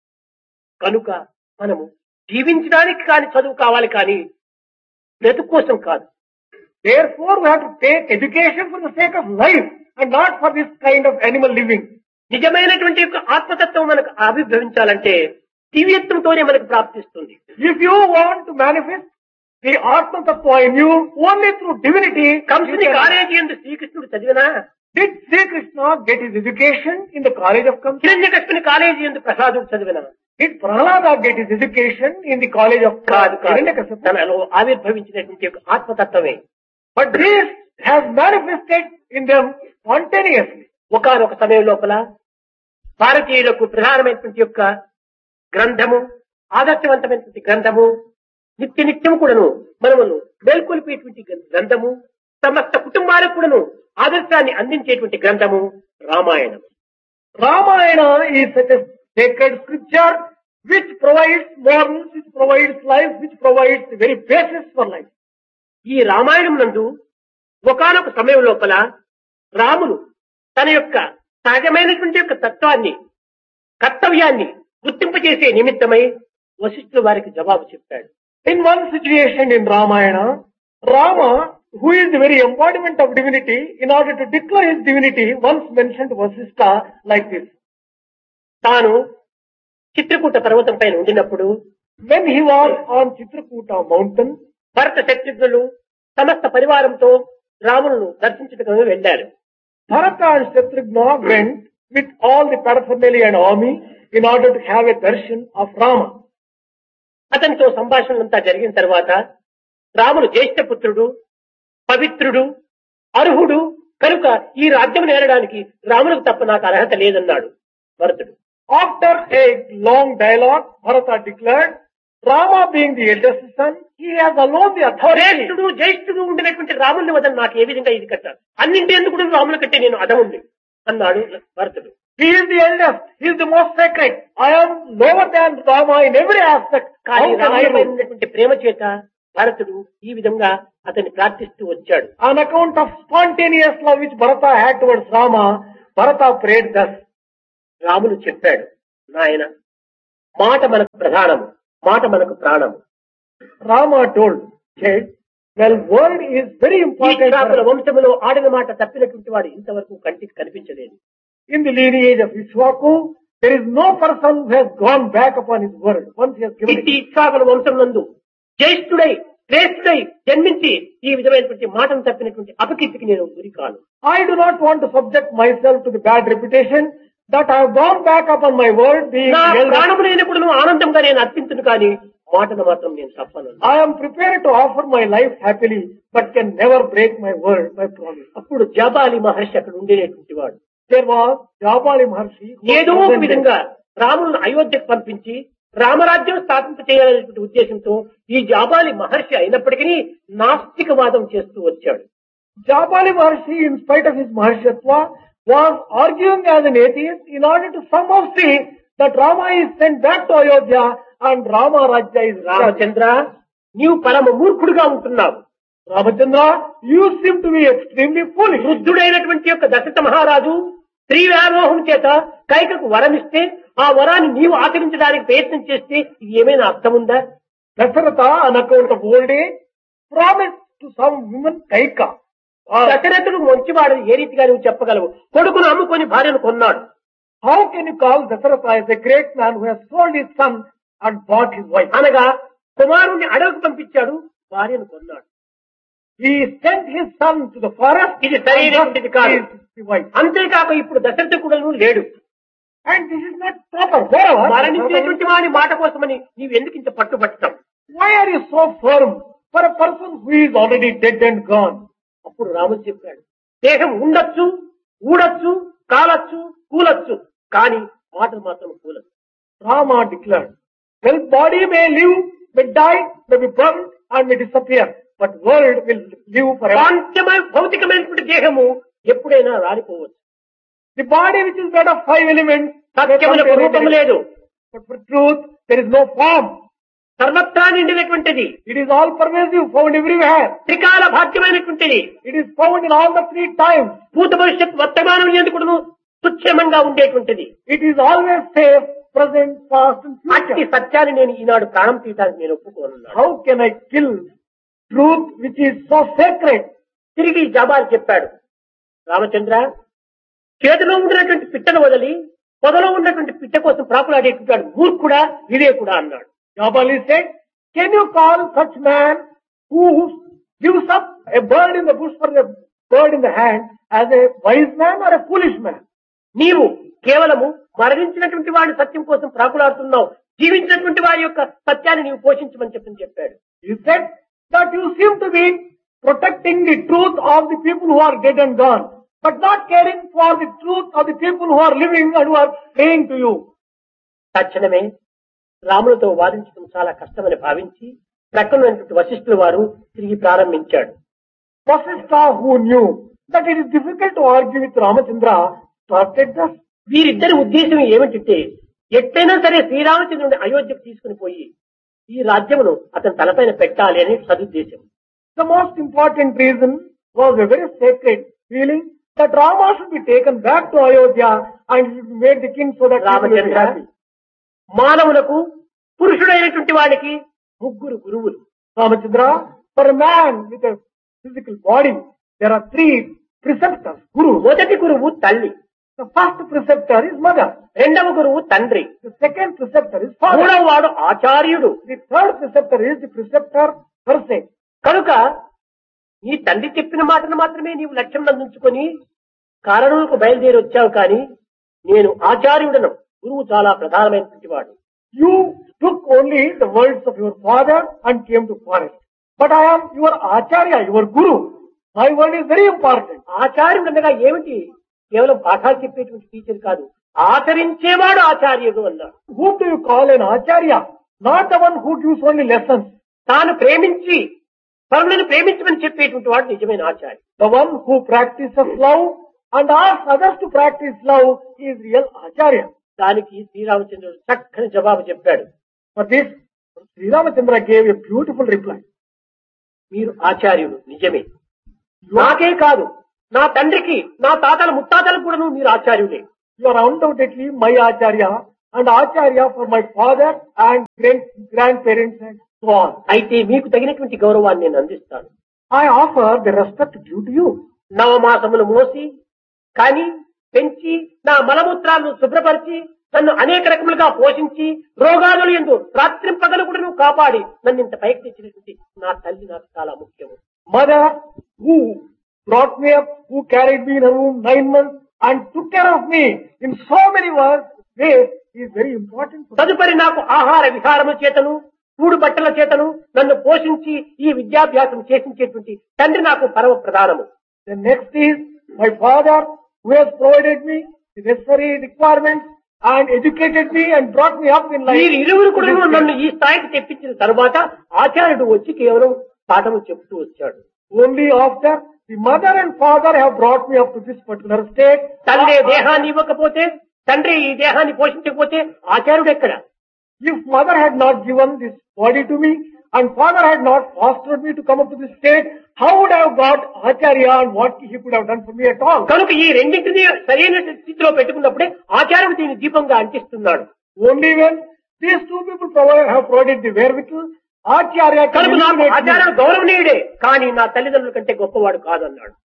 కనుక మనము జీవించడానికి కాని చదువు కావాలి, కానీ బ్రతుకు కోసం కాదు. Therefore, we have to take education for the sake of life and not for this kind of animal living. నిజమైనటువంటి యొక్క ఆత్మతత్వం మనకు ఆవిర్భవించాలంటే దివ్యత్వంతోనే మనకు ప్రాప్తిస్తుంది. If you want to manifest the Atma Tattva in you, only through divinity comes కంసుని college ఎందు శ్రీకృష్ణుడు చదివినా, Did Sri Krishna get his education in the college of Kamsa? హిరణ్యకశిపుని college ఎందు ప్రసాదుడు చదివినా, Did Prahlada get his education in the college of కాదు కాదు, Hiranyakasipu? తనలో ఆవిర్భవించినటువంటి యొక్క ఆత్మతత్వమే. But this has manifested in them spontaneously. ఒకానొక సమయం లోపల భారతీయులకు ప్రధానమైనటువంటి యొక్క గ్రంథము, ఆదర్శవంతమైనటువంటి గ్రంథము, నిత్య నిత్యం కూడాను మనమును మేల్కొల్పేటువంటి గ్రంథము, సమస్త కుటుంబాలకు కూడాను ఆదర్శాన్ని అందించేటువంటి గ్రంథము Ramayanam. Ramayana is such a sacred scripture which provides morals, which provides life, which provides the very basis for life. ఈ రామాయణం నందు ఒకానొక సమయం లోపల రాములు తన యొక్క సహజమైనటువంటి యొక్క తత్వాన్ని, కర్తవ్యాన్ని గుర్తింపజేసే నిమిత్తమై వశిష్ఠుల వారికి జవాబు చెప్పాడు. In one situation in Ramayana, Rama, who is the very embodiment of divinity, in order to declare his divinity, once mentioned Vasishtha like this. తాను చిత్రకూట పర్వతం పైన ఉండినప్పుడు When he was on Chitrakuta mountain, భరత శత్రుఘ్నులు సమస్త పరివారంతో రాములను దర్శించుటకు వెళ్లారు. Bharata and Shatrugna went with all the paraphernalia and army in order to have a darshan of Rama. అతనితో సంభాషణలంతా జరిగిన తర్వాత రాముడు జ్యేష్ఠపుత్రుడు, పవిత్రుడు, అర్హుడు కనుక ఈ రాజ్యం నేరడానికి రాములకు తప్ప నాకు అర్హత లేదన్నాడు భరతుడు. After a long dialogue, Bharata declared, Rama being the eldest son, he has alone the authority. జ్యేష్ఠుడు జ్యేష్ఠుడు ఉండినటువంటి రాముని వద్ద నాకు ఏ విధంగా ఇది కట్టాలి, అన్నింటి ఎందుకు రాముల కంటే నేను అధముణ్ణి అన్నాడు భరతుడు. He is the eldest, he is the most sacred. I am lower than Rama in every aspect. కానీ How can I రాములపై do? ఉన్నటువంటి ప్రేమ చేత భరతుడు ఈ విధంగా అతన్ని ప్రార్థిస్తూ వచ్చాడు. On account of spontaneous love which Bharata had towards Rama, Bharata prayed thus. Ramulu చెప్పాడు, నాయన మాట మనకు ప్రధానము, మాట మనకు ప్రాణము. Rama told, said, well, word is very ఈ important. క్షాత్ర for us. వంశములో ఆడిన మాట తప్పినటువంటి వాడు ఇంతవరకు కంటికి కనిపించలేదు. In the lineage of Ishwaku, there is no person who has gone back upon his word. Once he has given ఇట్టి it. ఇక్ష్వాకుల వంశం నందు జ్యేష్ఠుడై శ్రేష్ఠుడై జన్మించి ఈ విధమైనటువంటి మాటను తప్పినటువంటి అపకీర్తికి నేను గురి కాను. I do not want to subject myself to the bad reputation that I have gone back upon my word being నా held. ప్రాణములైనప్పుడు నువ్వు ఆనందంగా నేను అర్పించును కానీ మాటను మాత్రం నేను తప్పను. I am prepared to offer my life happily, but can never break my word, my promise. అప్పుడు జాబాలి మహర్షి అక్కడ ఉండేటువంటి వాడు. There was Jabali Maharshi. who was ఏదో ఒక present విధంగా రాములను అయోధ్యకు పంపించి రామరాజ్యం స్థాపింప చేయాలనేటువంటి ఉద్దేశంతో ఈ జాబాలి మహర్షి అయినప్పటికీ నాస్తికవాదం చేస్తూ వచ్చాడు. there. Jabali Maharshi, in spite of his Maharshatva, was arguing as an atheist in order to somehow see that Rama is sent back to Ayodhya and Rama Rajya is Rama. Ramachandra నీవు పరమ మూర్ఖుడుగా ఉంటున్నావు. Ramachandra, you seem to be extremely foolish. వృద్ధుడైనటువంటి యొక్క దశరథ మహారాజు స్త్రీ వ్యామోహం చేత కైకకు వరమిస్తే ఆ వరాన్ని నీవు ఆచరించడానికి ప్రయత్నం చేస్తే ఇది ఏమైనా అర్థం ఉందా? Dasharatha, on account of old age, promised to some woman Kaika. దశరథుడు మంచివాడు ఏ రీతిగా నువ్వు చెప్పగలవు? కొడుకును అమ్ముకొని భార్యను కొన్నాడు. How can you call Dasharatha as a great man who has sold his son and bought his wife? అనగా కుమారుణ్ణి అడవికి పంపించాడు, భార్యను కొన్నాడు. He sent his son to the forest ఇది సరైనటువంటిది కాదు. and bought his wife. అంతేకాక ఇప్పుడు దశరథ కూడా లేడు. And this is not proper. Wherever, మరణించేటువంటి వాని మాట కోసమని నీవు ఎందుకు ఇంత పట్టుబట్టం? why are you so firm for a person who is already dead and gone? అప్పుడు రాముడు చెప్పాడు, దేహం ఉండొచ్చు, ఊడొచ్చు, కాలొచ్చు, కూలొచ్చు, కానీ మాటలు మాత్రం కూలదు. Rama declared, well, body may live, may die, may be burned and may disappear, but world will live forever. పాంచమయ భౌతికమైనటువంటి దేహము ఎప్పుడైనా రాలిపోవచ్చు. The body which is made of five elements, సత్యములకు రూపం లేదు. but for truth there is no form. సర్వత్రా నిండినటువంటిది, It is all pervasive, found everywhere. త్రికాల భాగ్యమైనటువంటిది, It is found in all the three times. భూత భవిష్యత్ వర్తమానం ఎందుకు సుక్షేమంగా ఉండేటువంటిది. It is always safe, present, past and అట్టి future. సత్యాన్ని నేను ఈనాడు ప్రాణం తీయడానికి నేను ఒప్పుకోనున్నాను. How can I kill truth which is so sacred? తిరిగి జబాల్ చెప్పాడు, రామచంద్ర, చేతిలో ఉండినటువంటి పిట్టను వదిలి పొదలో ఉన్నటువంటి పిట్ట కోసం ప్రాకులాడేటువంటి మూర్ఖుడా వివేకుడా అన్నాడు. Jabali said, can you call such man who gives up a bird in the bush for a bird in the hand as a wise man or a foolish man? నీవు కేవలము మరణించినటువంటి వాడి సత్యం కోసం ప్రాకులాడుతున్నావు, జీవించినటువంటి వారి యొక్క సత్యాన్ని నీవు పోషించమని చెప్పని చెప్పాడు. He said that you seem to be protecting the truth of the people who are dead and gone, but not caring for the truth of the people who are living and who are praying to you. తక్షణమే రాములతో వాదించడం చాలా కష్టమని భావించి ప్రక్కనున్నటువంటి వశిష్ఠుల వారు తిరిగి ప్రారంభించాడు. Vasishtha, who knew that it is difficult to argue with Ramachandra, started thus. వీరిద్దరి ఉద్దేశం ఏమిటంటే ఎట్టైనా సరే శ్రీరామచంద్రుని అయోధ్యకు తీసుకుని పోయి ఈ రాజ్యమును అతని తలపైన పెట్టాలి అనే సదుద్దేశం. The most important reason was a very sacred feeling that Rama should be taken back to Ayodhya and he should be made the king so that he will be Ramachandra, happy. మానవులకు పురుషుడైనటువంటి వాడికి ముగ్గురు గురువులు. Ramachandra, for a man with a physical body, there are three preceptors, gurus. మొదటి గురువు తల్లి, The first preceptor is mother. రెండవ గురువు తండ్రి, The second preceptor is father. మూడవ వాడు ఆచార్యుడు. The third preceptor is the preceptor per se. కనుక నీ తండ్రి చెప్పిన మాటను మాత్రమే నీవు లక్ష్యం నందించుకొని కారణంకు బయలుదేరి వచ్చావు, కానీ నేను ఆచార్యుడను, గురువు చాలా ప్రధానమైనటువంటి వాడు. You took only the words of your father and came to forest. But I am your acharya, your guru. My word is very important. ఆచార్యుడు అనగా ఏమిటి? కేవలం పాఠాలు చెప్పేటువంటి టీచర్ కాదు, ఆచరించేవాడు ఆచార్యుడు అన్నాడు. Whom do you call an acharya? Not the one who gives only lessons. తాను ప్రేమించి పరులను ప్రేమించమని చెప్పేటువంటి వాడు నిజమైన ఆచార్య. The one who practices love and asks others to practice love is real acharya. దానికి శ్రీరామచంద్రుడు చక్కని జవాబు చెప్పాడు. For this, Sri Ramachandra gave a beautiful reply. మీరు ఆచార్యుడు నిజమే, నాకే కాదు నా తండ్రికి నా తాతల ముత్తాతలకు కూడా మీరు ఆచార్యులే. You are undoubtedly my acharya and acharya for my father and grand grandparents and so on. అయితే మీకు తగినటువంటి గౌరవాన్ని నేను అందిస్తాను. I offer the respect due to you. నవమాసములు మోసి కానీ పెంచి నా మలమూత్రాలను శుభ్రపరిచి నన్ను అనేక రకములుగా పోషించి రోగాలు ఎందు రాత్రి పగలు కూడా నువ్వు కాపాడి నన్ను ఇంత పైకి తెచ్చినటువంటి నా తల్లి నాకు చాలా ముఖ్యము. Mother who brought me up, who carried me in her womb nine months and took care of me in so many ways is very important. తదుపరి నాకు ఆహార విహారము చేతను కూడు బట్టల చేతను నన్ను పోషించి ఈ విద్యాభ్యాసం చేసించేటువంటి తండ్రి నాకు పరమ ప్రధానము. The next is my father who has provided me the necessary requirements and educated me and brought me up in life. మీరు ఇరువురు కూడా నన్ను ఈ స్థాయికి తెప్పించిన తరువాత ఆచార్యుడు వచ్చి కేవలం పాఠము చెప్తూ వచ్చాడు. Only after the mother and father have brought me up to this particular state. తల్లి దేహాన్ని ఇవ్వకపోతే, తండ్రి ఈ దేహాన్ని పోషించకపోతే ఆచార్యుడు ఎక్కడ? If mother had not given this body to me and father had not fostered me to come up to this state, how would I have got Acharya and what he could have done for me at all? కనుక ఈ రెండింటిని సరైన స్థితిలో పెట్టుకున్నప్పుడే ఆచార్యుడు దీన్ని దీపంగా అంటిస్తున్నాడు. Only when these two people provided, have provided the wherewithal, Acharya can కనుక నాకు illuminate me. ఆచార్యుడు గౌరవనీయుడే, కానీ నా తల్లిదండ్రుల కంటే గొప్పవాడు కాదన్నాడు.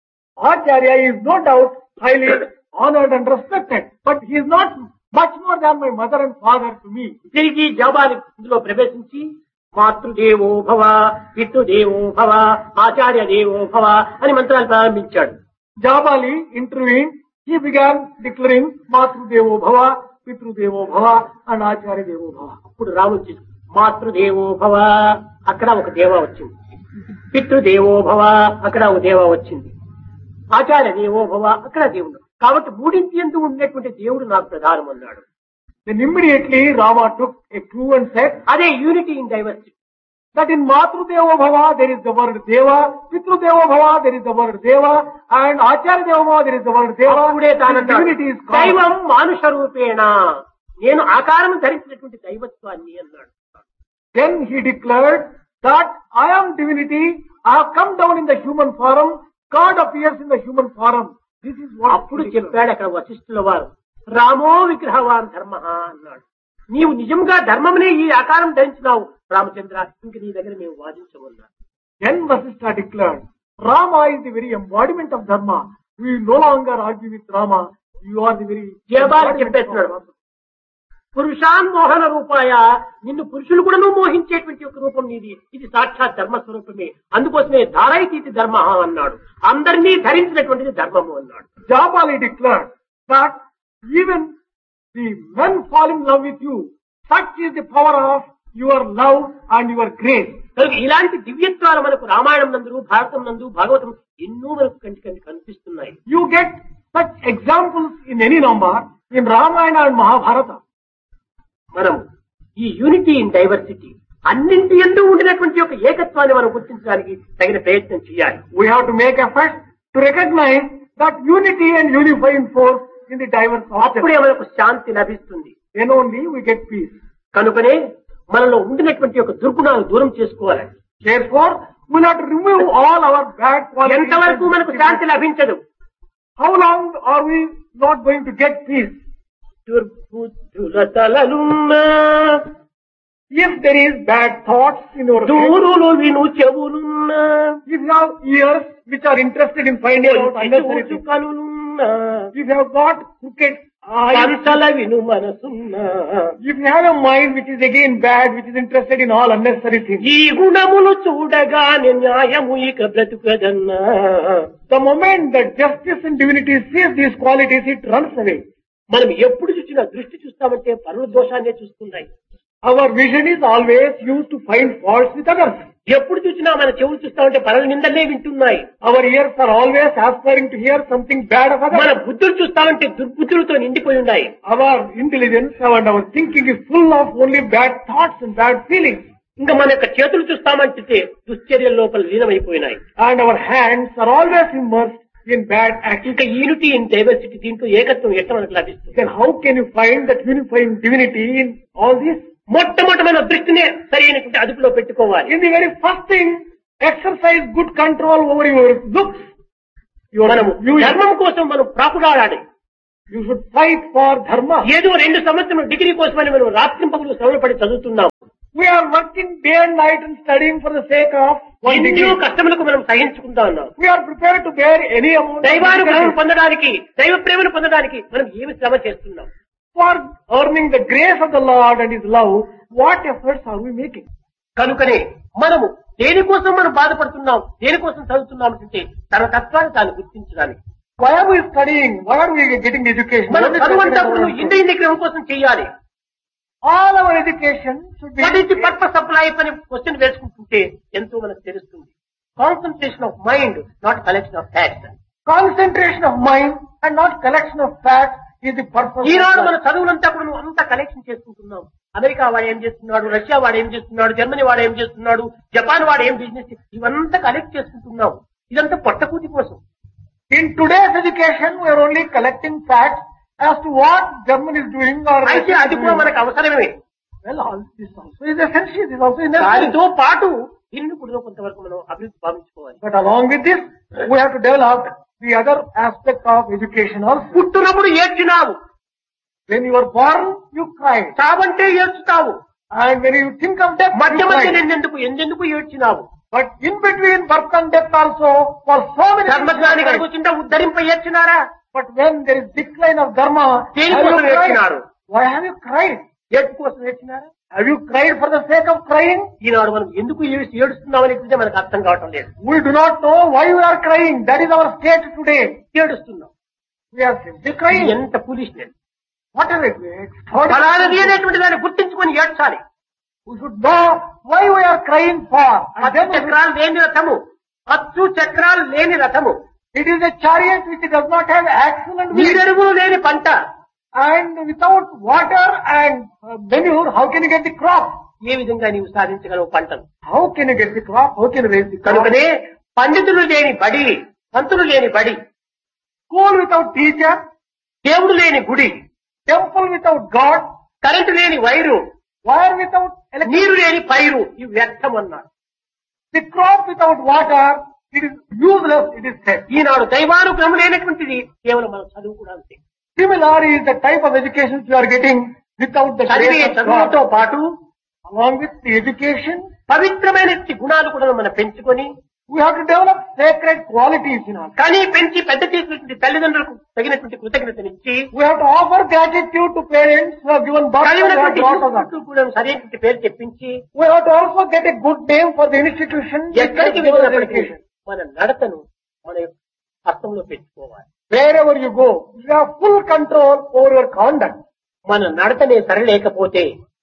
Acharya is no doubt highly honored and respected, but he is not much more than my mother and father to me. తిరిగి జాబాలి ఇందులో ప్రవేశించి మాతృదేవో భవ, పితృదేవో భవ, ఆచార్య దేవో భవ అని మంత్రాలు ప్రారంభించాడు. Jabali intervened. He began declaring Matru Devo Bhava, Pitru Devo Bhava and Acharya Devo Bhava. అప్పుడు రాముడు మాతృదేవో భవ, అక్కడ ఒక దేవ వచ్చింది. పితృదేవో భవ, అక్కడ ఒక దేవ వచ్చింది. ఆచార్య దేవో భవ, అక్కడ దేవుడు. కాబట్టి మూడింటి యందు ఉండేటువంటి దేవుడు నాకు ప్రధానం అన్నాడు. Then immediately Rama took a clue and said అదే unity in diversity. that in Matru Devo Bhava there is the word Deva, Pitru Devo Bhava there is the word Deva, and Acharya Devo Bhava there is the word Deva. అప్పుడే This తానన్నాడు, divinity is called. దైవం మానుష రూపేణ, నేను ఆకారం ధరించినటువంటి దైవత్వాన్ని అన్నాడు. Then he declared that I am divinity, I have come down in the human form, God appears in the human form. This is what అప్పుడు చెప్పాడు అక్కడ వశిష్ఠుల వారు, రామో విగ్రహవాన్ ధర్మ అన్నాడు. నీవు నిజంగా ధర్మమునే ఈ ఆకారం ధరించినావు రామచంద్ర, ఇంక నీ దగ్గర మేము వాదించమన్నాడు. Then Vasishtha declared, Rama is the very embodiment of Dharma. We will no longer argue with Rama. You are the very జయబాలి embodiment of చెప్పేస్తున్నాడు, Dharma. పురుషాన్ మోహన రూపాయ, నిన్ను పురుషులు కూడాను మోహించేటువంటి ఒక రూపం నీది, ఇది సాక్షాత్ ధర్మ స్వరూపమే, అందుకోసమే ధారాయితీతి ధర్మ అన్నాడు. అందరినీ ధరించినటువంటిది ధర్మము అన్నాడు. Jabali declared that even the men fall in love with you. Such is the power of your love and your grace. కనుక ఇలాంటి దివ్యత్వాలు మనకు రామాయణం నందు, భారతం నందు, భాగవతం ఎన్నో మనకు కంటి కంటి కనిపిస్తున్నాయి. You get such examples in any number in Ramayana and Mahabharata. మనం ఈ యూనిటీ ఇన్ డైవర్సిటీ అన్నింటి యందు ఉండినటువంటి ఒక ఏకత్వాన్ని మనం గుర్తించడానికి తగిన ప్రయత్నం చేయాలి. We have to make efforts to recognize that unity and unifying force in the diverse అప్పుడే objects. మనకు శాంతి లభిస్తుంది. Then only we get peace. కనుకనే మనలో ఉండినటువంటి ఒక దుర్గుణాలు దూరం చేసుకోవాలి. Therefore, we have to remove all our bad qualities. ఎంతవరకు మనకు శాంతి లభించదు. How long are we not going to get peace? దుర్బుద్ధుల తలలున్నా, If there is bad thoughts in your head, దూరులు విను చెవులున్నా, if you have ears which are interested in finding out unnecessary చూచు things, కనులున్నా, if you have got crooked eyes, కంచల విను మనసున్నా, if you have a mind which is again bad, which is interested in all unnecessary things, ఈ గుణములు చూడగానే న్యాయము ఇక బ్రతుకదన్నా. the moment that justice and divinity sees these qualities, it runs away. మనం ఎప్పుడు చూసినా దృష్టి చూస్తామంటే పరుల దోషాన్నే చూస్తున్నాయి. Our vision is always used to find faults with others. ఎప్పుడు చూసినా మన చెవులు చూస్తామంటే పరుల నిందలే వింటున్నాయి. Our ears are always aspiring to hear something bad of మన others. బుద్ధులు చూస్తామంటే దుర్బుద్ధులతో నిండిపోయి ఉన్నాయి. Our intelligence and our thinking is full of only bad thoughts and bad feelings. ఇంకా మన యొక్క చేతులు చూస్తామంటే దుశ్చర్యల లోపల లీనమైపోయినాయి. And our hands are always immersed in bad actions. ఇంకా యూనిటీ ఇన్ డైవర్సిటీ, దీంట్లో ఏకత్వం ఎట్లా మనకు లభిస్తుంది? Then how can you find that unifying divinity in all this? మొట్టమొదటి మన దృష్టినే సరైనటువంటి అదుపులో పెట్టుకోవాలి. In the very first thing, exercise good control over your looks. Your, మనము you, ధర్మం కోసం మనం ప్రాకులాడాలి. you should fight for dharma. ఏదో రెండు సంవత్సరం డిగ్రీ కోసమని మనం రాత్రింపగలు శ్రమపడి చదువుతున్నాం. We are working day and night and studying for the sake of one ఎన్నో degree. కష్టములకు మనం సహించుకుంటా ఉన్నాం. We are prepared to bear any amount of దైవానుగ్రహం difficulty. పొందడానికి, దైవ ప్రేమను పొందడానికి మనం ఏమి శ్రమ చేస్తున్నాం? For earning the grace of the Lord and His love, what efforts are we making? కనుకనే మనము దేనికోసం మనం బాధపడుతున్నాం, దేనికోసం చదువుతున్నాం అంటే తన తత్వాన్ని తాను గుర్తించడానికి. Why are we studying? Why are we getting education? మనం What is చదువంటప్పుడు the- ఇంద్రియ నిగ్రహం కోసం చేయాలి. All our education should be what is the purpose of life అని క్వశ్చన్ వేసుకుంటుంటే ఎంతో మనకు తెలుస్తుంది. Concentration of mind, not collection of facts. concentration of mind and not collection of facts is the purpose of ఈనాడు మన life. చదువులంతా కూడా నువ్వు అంతా collection చేసుకుంటున్నాం. America వాడు ఏం చేస్తున్నాడు, రష్యా వాడు ఏం చేస్తున్నాడు, జర్మనీ వాడు ఏం చేస్తున్నాడు, జపాన్ వాడు ఏం బిజినెస్, ఇవంతా కలెక్ట్ చేసుకుంటున్నాం. ఇదంతా పొట్టకూటి కోసం. In today's education, we are only collecting facts as to what Germany is doing or అయితే Russia is అది కూడా doing. మనకు అవసరమే. Well, all this also is essential. This also is necessary. దానితో పాటు దీన్ని కూడా కొంతవరకు మనం అభివృద్ధి భావించుకోవాలి. But along with this, we have to develop the other aspect of education also. పుట్టినప్పుడు ఏడ్చినావు, When you were born, you cried. చావంటే ఏడ్చుతావు. And when you think of death, మధ్య you మధ్య cried. నిన్నెందుకు ఎందెందుకు ఏడ్చినావు? But in between birth and death also, for so many ధర్మజ్ఞాని years, కనుక వచ్చింటే ఉద్ధరింప ఏడ్చినారా? but when there is decline of dharma, have దేని you కోసం cried? ఏడ్చినారు? Why have you cried? ఏడ్పు కోసం ఏడ్చినారా? Have you cried for the sake of crying? ఈనాడు మనం ఎందుకు ఏడ్చి- ఏడుస్తున్నాం అనేటువంటి మనకు అర్థం కావటం లేదు. We do not know why we are crying. That is our state today. ఏడుస్తున్నాం. We are simply crying. ఎంత foolishness. What is it? ఫలానది Extraordinary. అనేటువంటి దాన్ని గుర్తించుకొని ఏడ్చాలి. We should know why we are crying for. And పచ్చు then we should- చక్రాలు లేని రథము, పచ్చు చక్రాలు లేని రథము, it is a chariot which does not have axle and wheel. నీరెరువులు లేని పంట, And without water and uh, manure, how can you get the crop? ఏ విధంగా నీవు సాధించగలవు పంటను? How can you get the crop? How can you raise the crop? కనుకనే పండితులు లేని బడి, పంతులు లేని బడి, School without teacher, దేవుడు లేని గుడి, temple without God, కరెంటు లేని వైరు, wire without electricity, నీరు లేని పైరు, ఇవి వ్యర్థం అన్నాడు. the crop without water, it is useless, it is said. ఈనాడు దైవానుగ్రహం లేనటువంటిది కేవలం మనం చదువు కూడా అంతే. Similar is the type of education you are getting without the చదివే grace of చదువుతో God. పాటు Along with the education, పవిత్రమైన గుణాలు కూడా మనం పెంచుకొని, we have to develop sacred qualities in us. కానీ పెంచి పెద్ద చేసినటువంటి తల్లిదండ్రులకు తగినటువంటి కృతజ్ఞతనిచ్చి, We have to offer gratitude to parents who have given birth to their కలిగినటువంటి daughters. శిశువులకు కూడా సరైనటువంటి పేరు తెప్పించి, We have to also get a good name for the institution which has ఎక్కడికి given us వెళ్ళినప్పటికీ education. మన నడతను మన యొక్క హస్తంలో పెట్టుకోవాలి. Wherever you go, you have full control over your conduct. మన నడతనే సరలేకపోతే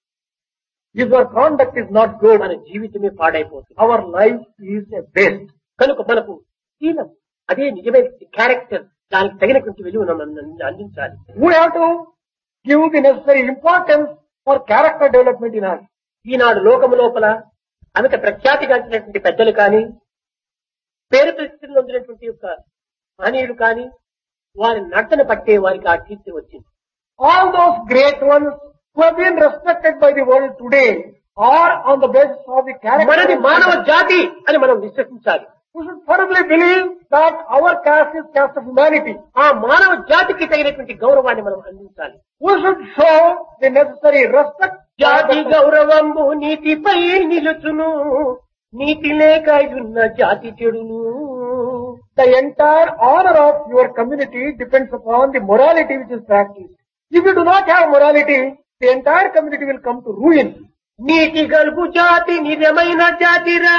If your conduct is not good, మన జీవితమే పాడైపోతుంది. our life is a waste. కనుక మనకు శీలం అదే నిజమైన క్యారెక్టర్, దానికి తగినటువంటి విలువను మనం అందించాలి. We have to give the necessary importance for character development in us. ఈనాడు లోకము లోపల అమిత ప్రఖ్యాతిగాంచినటువంటి పెద్దలు కానీ, పేరు ప్రతిష్టలు పొందినటువంటి యొక్క మహనీయులు కానీ, వారి నడతను పట్టే వారికి ఆ కీర్తి వచ్చింది. All those great ones who have been respected by the world today are on the basis of the character. మనది మానవ జాతి అని మనం విశ్వసించాలి. We should firmly believe that our caste is caste of humanity. ఆ మానవ జాతికి తగినటువంటి గౌరవాన్ని మనం అందించాలి. We should show the necessary respect. జాతి గౌరవము నీతిపై నిలుచును, నీతి లేక ఉన్న జాతి చెడును. The entire honor of your community depends upon the morality which is practiced. If you do not have morality, the entire community will come to ruin. నీతి గల్పు జాతి నిజమైన జాతిరా,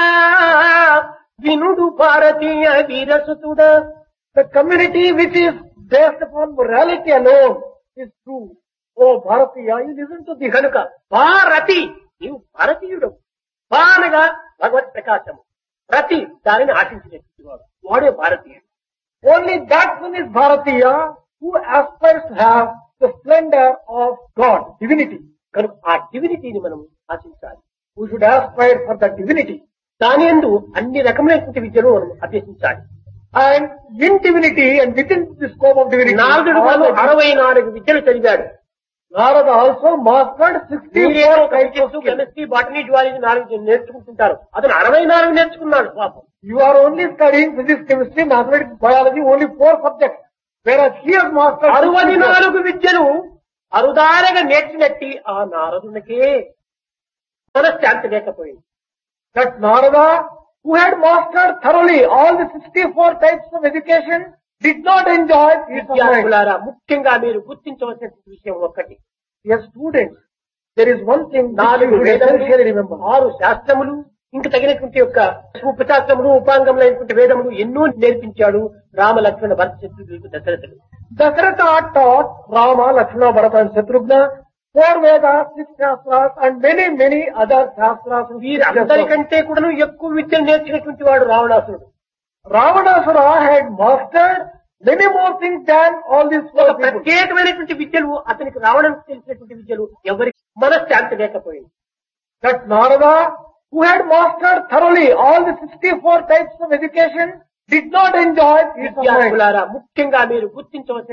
వినుడు భారతీయ వీరసుతుడా. The community which is based upon morality alone is true. Oh Bharatiya, you listen to the కనుక భారతి, నీవు భారతీయుడు. భా అనగా భగవత్ ప్రకాశము, రతి దానిని ఆశించినటువంటి వాడు, వాడే భారతీయుడు. only that one is Bharatiya who aspires to have the splendor of God, divinity. కనుక ఆ డివినిటీని మనం ఆశించాలి. We should aspire for the divinity. దాని యందు అన్ని రకమైనటువంటి విద్యను మనం అభ్యసించాలి. And in divinity and within the scope of divinity, నారదుడు all వాళ్ళు of- అరవై నాలుగు విద్యలు చదివాడు. Narada also mastered sixty-four types of skills. Chemistry, botany, zoology నాలుగు నేర్చుకుంటుంటారు. అతను అరవై నాలుగు నేర్చుకున్నాడు పాపం. You are only studying physics, chemistry, mathematics, biology, only four subjects. Whereas he has mastered అరవై sixty-four. నాలుగు విద్యలు అరుదారగా నేర్చినట్టి ఆ నారదునికే మనశ్శాంతి లేకపోయింది. That Narada, who had mastered thoroughly all the sixty-four types of education, did not enjoy peace of mind. విద్యార్థులారా, ముఖ్యంగా మీరు గుర్తించవలసిన విషయం ఒక్కటి. Dear students, there is one thing which నాలుగు you should వేదములు, essentially remember. ఆరు శాస్త్రములు, ఇంక తగినటువంటి యొక్క ఉపశాస్త్రములు, ఉపాంగములైనటువంటి వేదములు ఎన్నో నేర్పించాడు రామ లక్ష్మణ భరత శత్రుఘ్నులకు దశరథుడు. Dasharatha taught Rama, Lakshmana, Bharata and Shatrugna four Vedas, six Shastras and many, many other Shastras. and వీరందరికంటే కూడాను ఎక్కువ విద్యను నేర్చినటువంటి వాడు రావణాసురుడు. Ravanasura had mastered many more things than all these ఒక four people. ప్రత్యేకమైనటువంటి విద్యలు అతనికి రావడం తెలిసినటువంటి విద్యలు ఎవరికి మనశ్శాంతి లేకపోయింది. That Narada, who had mastered thoroughly all the sixty-four types of education, did not enjoy peace of mind. విద్యార్థులారా, ముఖ్యంగా మీరు గుర్తించవలసిన